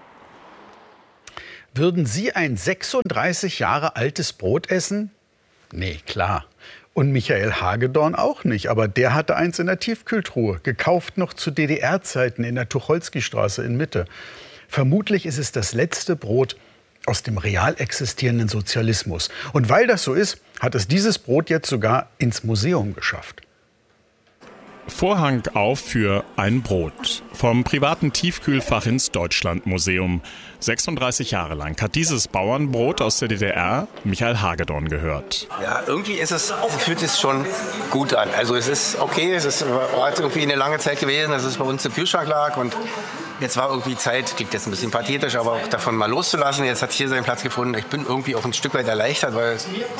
Würden Sie ein sechsunddreißig Jahre altes Brot essen? Nee, klar. Und Michael Hagedorn auch nicht. Aber der hatte eins in der Tiefkühltruhe. Gekauft noch zu D D R-Zeiten in der Tucholsky-Straße in Mitte. Vermutlich ist es das letzte Brot aus dem real existierenden Sozialismus. Und weil das so ist, hat es dieses Brot jetzt sogar ins Museum geschafft. Vorhang auf für ein Brot. Vom privaten Tiefkühlfach ins Deutschlandmuseum. sechsunddreißig Jahre lang hat dieses Bauernbrot aus der D D R Michael Hagedorn gehört. Ja, irgendwie ist es, fühlt es schon gut an. Also es ist okay, es ist, war jetzt irgendwie eine lange Zeit gewesen, dass es bei uns im Kühlschrank lag. Und jetzt war irgendwie Zeit, klingt jetzt ein bisschen pathetisch, aber auch davon mal loszulassen. Jetzt hat es hier seinen Platz gefunden. Ich bin irgendwie auch ein Stück weit erleichtert, weil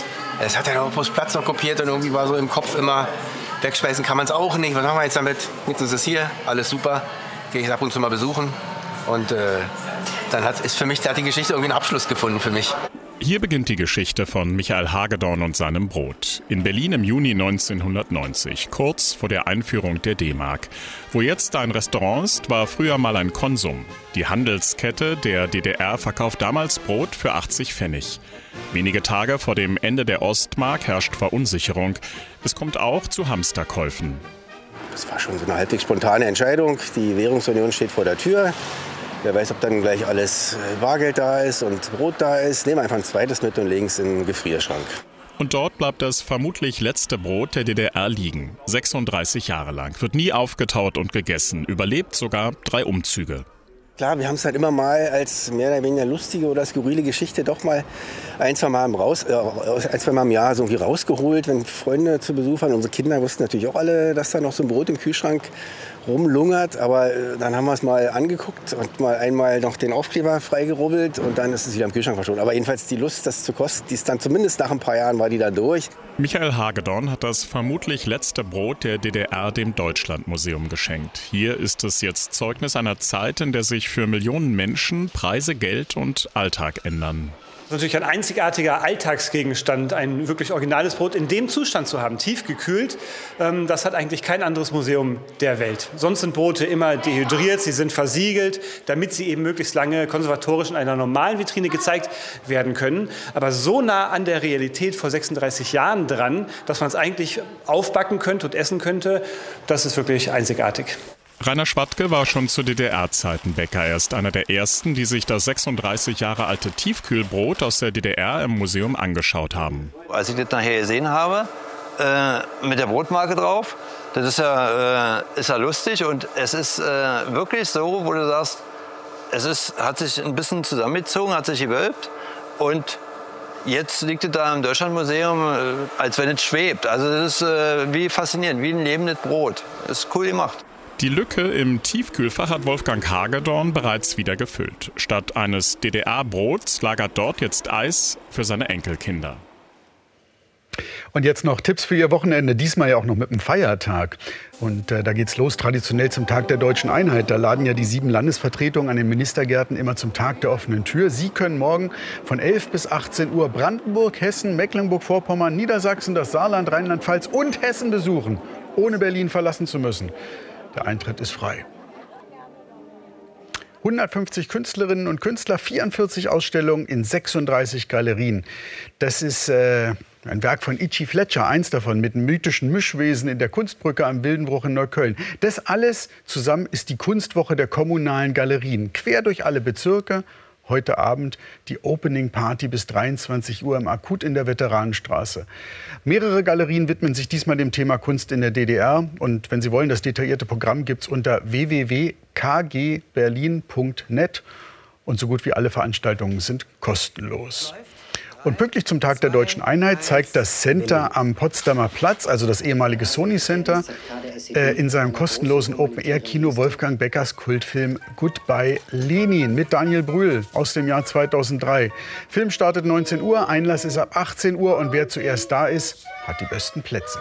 es hat ja noch bloß Platz noch kopiert und irgendwie war so im Kopf immer, wegschmeißen kann man es auch nicht. Was machen wir jetzt damit? Jetzt ist es hier, alles super. Gehe ich ab und zu mal besuchen. Und äh, dann hat, ist für mich, da hat die Geschichte irgendwie einen Abschluss gefunden für mich. Hier beginnt die Geschichte von Michael Hagedorn und seinem Brot. In Berlin im Juni neunzehnhundertneunzig, kurz vor der Einführung der D-Mark. Wo jetzt ein Restaurant ist, war früher mal ein Konsum. Die Handelskette der D D R verkauft damals Brot für achtzig Pfennig. Wenige Tage vor dem Ende der Ostmark herrscht Verunsicherung. Es kommt auch zu Hamsterkäufen. Das war schon so eine halbwegs spontane Entscheidung. Die Währungsunion steht vor der Tür. Wer weiß, ob dann gleich alles Bargeld da ist und Brot da ist. Nehmen einfach ein zweites mit und legen es in den Gefrierschrank. Und dort bleibt das vermutlich letzte Brot der D D R liegen. sechsunddreißig Jahre lang. Wird nie aufgetaut und gegessen. Überlebt sogar drei Umzüge. Klar, wir haben es halt immer mal als mehr oder weniger lustige oder skurrile Geschichte doch mal ein, zwei Mal im, Raus, äh, ein, zwei Mal im Jahr so irgendwie rausgeholt, wenn Freunde zu Besuch waren. Unsere Kinder wussten natürlich auch alle, dass da noch so ein Brot im Kühlschrank rumlungert. Aber äh, dann haben wir es mal angeguckt und mal einmal noch den Aufkleber freigerubbelt und dann ist es wieder im Kühlschrank verschwunden. Aber jedenfalls die Lust, das zu kosten, die ist dann zumindest nach ein paar Jahren war die dann durch. Michael Hagedorn hat das vermutlich letzte Brot der D D R dem Deutschlandmuseum geschenkt. Hier ist es jetzt Zeugnis einer Zeit, in der sich für Millionen Menschen Preise, Geld und Alltag ändern. Das ist natürlich ein einzigartiger Alltagsgegenstand, ein wirklich originales Brot in dem Zustand zu haben, tiefgekühlt. Das hat eigentlich kein anderes Museum der Welt. Sonst sind Brote immer dehydriert, sie sind versiegelt, damit sie eben möglichst lange konservatorisch in einer normalen Vitrine gezeigt werden können. Aber so nah an der Realität vor sechsunddreißig Jahren dran, dass man es eigentlich aufbacken könnte und essen könnte, das ist wirklich einzigartig. Rainer Schwattke war schon zu D D R-Zeiten Bäcker. Er ist einer der Ersten, die sich das sechsunddreißig Jahre alte Tiefkühlbrot aus der D D R im Museum angeschaut haben. Als ich das nachher gesehen habe, äh, mit der Brotmarke drauf, das ist ja, äh, ist ja lustig und es ist äh, wirklich so, wo du sagst, es ist, hat sich ein bisschen zusammengezogen, hat sich gewölbt und jetzt liegt es da im Deutschlandmuseum, äh, als wenn es schwebt. Also das ist äh, wie faszinierend, wie ein lebendes Brot. Das ist cool gemacht. Die Lücke im Tiefkühlfach hat Wolfgang Hagedorn bereits wieder gefüllt. Statt eines D D R-Brots lagert dort jetzt Eis für seine Enkelkinder. Und jetzt noch Tipps für Ihr Wochenende, diesmal ja auch noch mit einem Feiertag. Und äh, da geht's los, traditionell zum Tag der Deutschen Einheit. Da laden ja die sieben Landesvertretungen an den Ministergärten immer zum Tag der offenen Tür. Sie können morgen von elf bis achtzehn Uhr Brandenburg, Hessen, Mecklenburg-Vorpommern, Niedersachsen, das Saarland, Rheinland-Pfalz und Hessen besuchen, ohne Berlin verlassen zu müssen. Der Eintritt ist frei. hundertfünfzig Künstlerinnen und Künstler, vierundvierzig Ausstellungen in sechsunddreißig Galerien. Das ist äh, ein Werk von Ichi Fletcher, eins davon mit einem mythischen Mischwesen in der Kunstbrücke am Wildenbruch in Neukölln. Das alles zusammen ist die Kunstwoche der kommunalen Galerien. Quer durch alle Bezirke. Heute Abend die Opening Party bis dreiundzwanzig Uhr im Akut in der Veteranenstraße. Mehrere Galerien widmen sich diesmal dem Thema Kunst in der D D R. Und wenn Sie wollen, das detaillierte Programm gibt es unter w w w punkt k g berlin punkt net. Und so gut wie alle Veranstaltungen sind kostenlos. Und pünktlich zum Tag der Deutschen Einheit zeigt das Center am Potsdamer Platz, also das ehemalige Sony Center, äh, in seinem kostenlosen Open-Air-Kino Wolfgang Beckers Kultfilm Goodbye Lenin mit Daniel Brühl aus dem Jahr zweitausenddrei. Film startet neunzehn Uhr, Einlass ist ab achtzehn Uhr und wer zuerst da ist, hat die besten Plätze.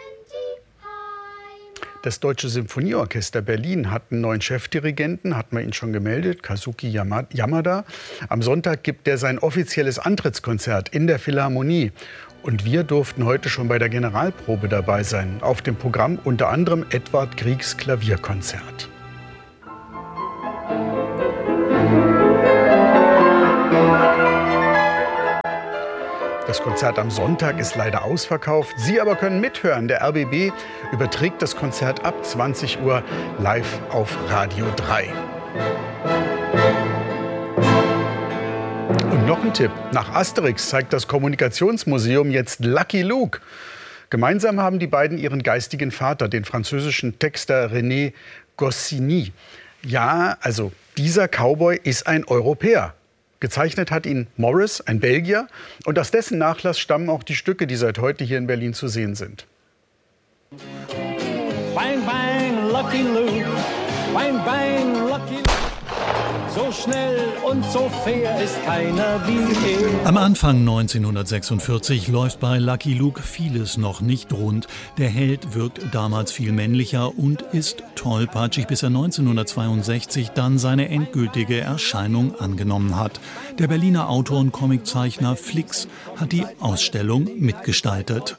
Das Deutsche Symphonieorchester Berlin hat einen neuen Chefdirigenten, hat man ihn schon gemeldet, Kazuki Yamada. Am Sonntag gibt er sein offizielles Antrittskonzert in der Philharmonie. Und wir durften heute schon bei der Generalprobe dabei sein. Auf dem Programm unter anderem Edvard Griegs Klavierkonzert. Das Konzert am Sonntag ist leider ausverkauft. Sie aber können mithören. Der R B B überträgt das Konzert ab zwanzig Uhr live auf Radio drei. Und noch ein Tipp. Nach Asterix zeigt das Kommunikationsmuseum jetzt Lucky Luke. Gemeinsam haben die beiden ihren geistigen Vater, den französischen Texter René Goscinny. Ja, also dieser Cowboy ist ein Europäer. Gezeichnet hat ihn Morris, ein Belgier. Und aus dessen Nachlass stammen auch die Stücke, die seit heute hier in Berlin zu sehen sind. Bang, bang, Lucky Luke. Bang, bang, Lucky Luke. So schnell und so fair ist keiner wie er. Am Anfang neunzehnhundertsechsundvierzig läuft bei Lucky Luke vieles noch nicht rund. Der Held wirkt damals viel männlicher und ist tollpatschig, bis er neunzehnhundertzweiundsechzig dann seine endgültige Erscheinung angenommen hat. Der Berliner Autor und Comiczeichner Flix hat die Ausstellung mitgestaltet.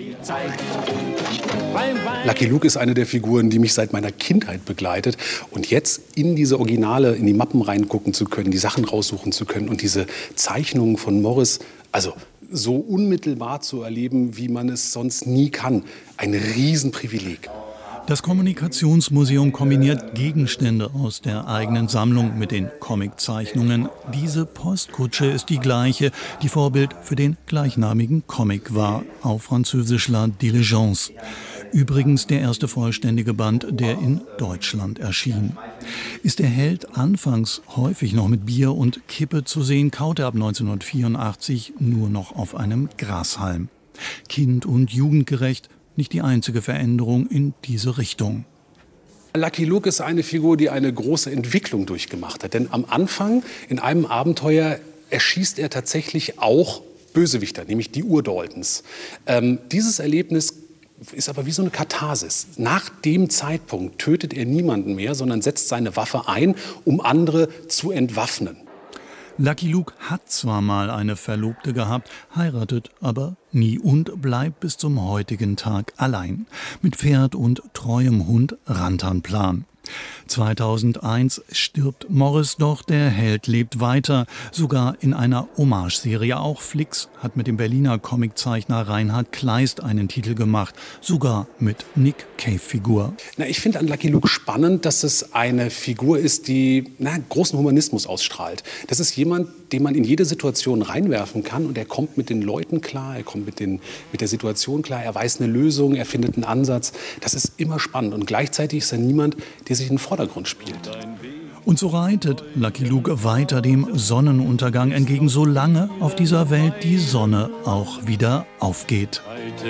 Lucky Luke ist eine der Figuren, die mich seit meiner Kindheit begleitet. Und jetzt in diese Originale, in die Mappen reingucken zu können, die Sachen raussuchen zu können und diese Zeichnungen von Morris, also so unmittelbar zu erleben, wie man es sonst nie kann. Ein Riesenprivileg. Das Kommunikationsmuseum kombiniert Gegenstände aus der eigenen Sammlung mit den Comiczeichnungen. Diese Postkutsche ist die gleiche, die Vorbild für den gleichnamigen Comic war, auf Französisch La Diligence. Übrigens der erste vollständige Band, der in Deutschland erschien. Ist der Held anfangs häufig noch mit Bier und Kippe zu sehen, kaut er ab neunzehnhundertvierundachtzig nur noch auf einem Grashalm. Kind- und jugendgerecht, nicht die einzige Veränderung in diese Richtung. Lucky Luke ist eine Figur, die eine große Entwicklung durchgemacht hat. Denn am Anfang, in einem Abenteuer, erschießt er tatsächlich auch Bösewichter, nämlich die Urdaltons. Ähm, dieses Erlebnis ist aber wie so eine Katharsis. Nach dem Zeitpunkt tötet er niemanden mehr, sondern setzt seine Waffe ein, um andere zu entwaffnen. Lucky Luke hat zwar mal eine Verlobte gehabt, heiratet aber nie und bleibt bis zum heutigen Tag allein. Mit Pferd und treuem Hund Rantanplan. zweitausendeins stirbt Morris, doch der Held lebt weiter, sogar in einer Hommage-Serie. Auch Flix hat mit dem Berliner Comiczeichner Reinhard Kleist einen Titel gemacht, sogar mit Nick Cave-Figur. Na, ich finde an Lucky Luke spannend, dass es eine Figur ist, die na, großen Humanismus ausstrahlt. Das ist jemand, den man in jede Situation reinwerfen kann und er kommt mit den Leuten klar, er kommt mit, den, mit der Situation klar, er weiß eine Lösung, er findet einen Ansatz. Das ist immer spannend und gleichzeitig ist er niemand, der sich in den Vordergrund spielt. Und so reitet Lucky Luke weiter dem Sonnenuntergang entgegen, solange auf dieser Welt die Sonne auch wieder aufgeht.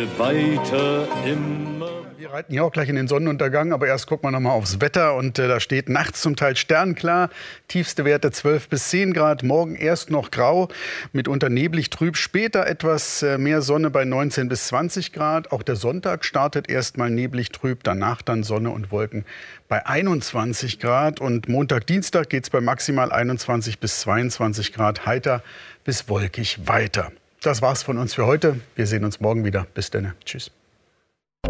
Weiter immer. Wir reiten hier auch gleich in den Sonnenuntergang, aber erst gucken wir noch mal aufs Wetter. Und äh, da steht nachts zum Teil sternklar, tiefste Werte zwölf bis zehn Grad, morgen erst noch grau, mitunter neblig trüb, später etwas äh, mehr Sonne bei neunzehn bis zwanzig Grad. Auch der Sonntag startet erst mal neblig trüb, danach dann Sonne und Wolken bei einundzwanzig Grad. Und Montag, Dienstag geht es bei maximal einundzwanzig bis zweiundzwanzig Grad heiter bis wolkig weiter. Das war's von uns für heute. Wir sehen uns morgen wieder. Bis dann. Tschüss.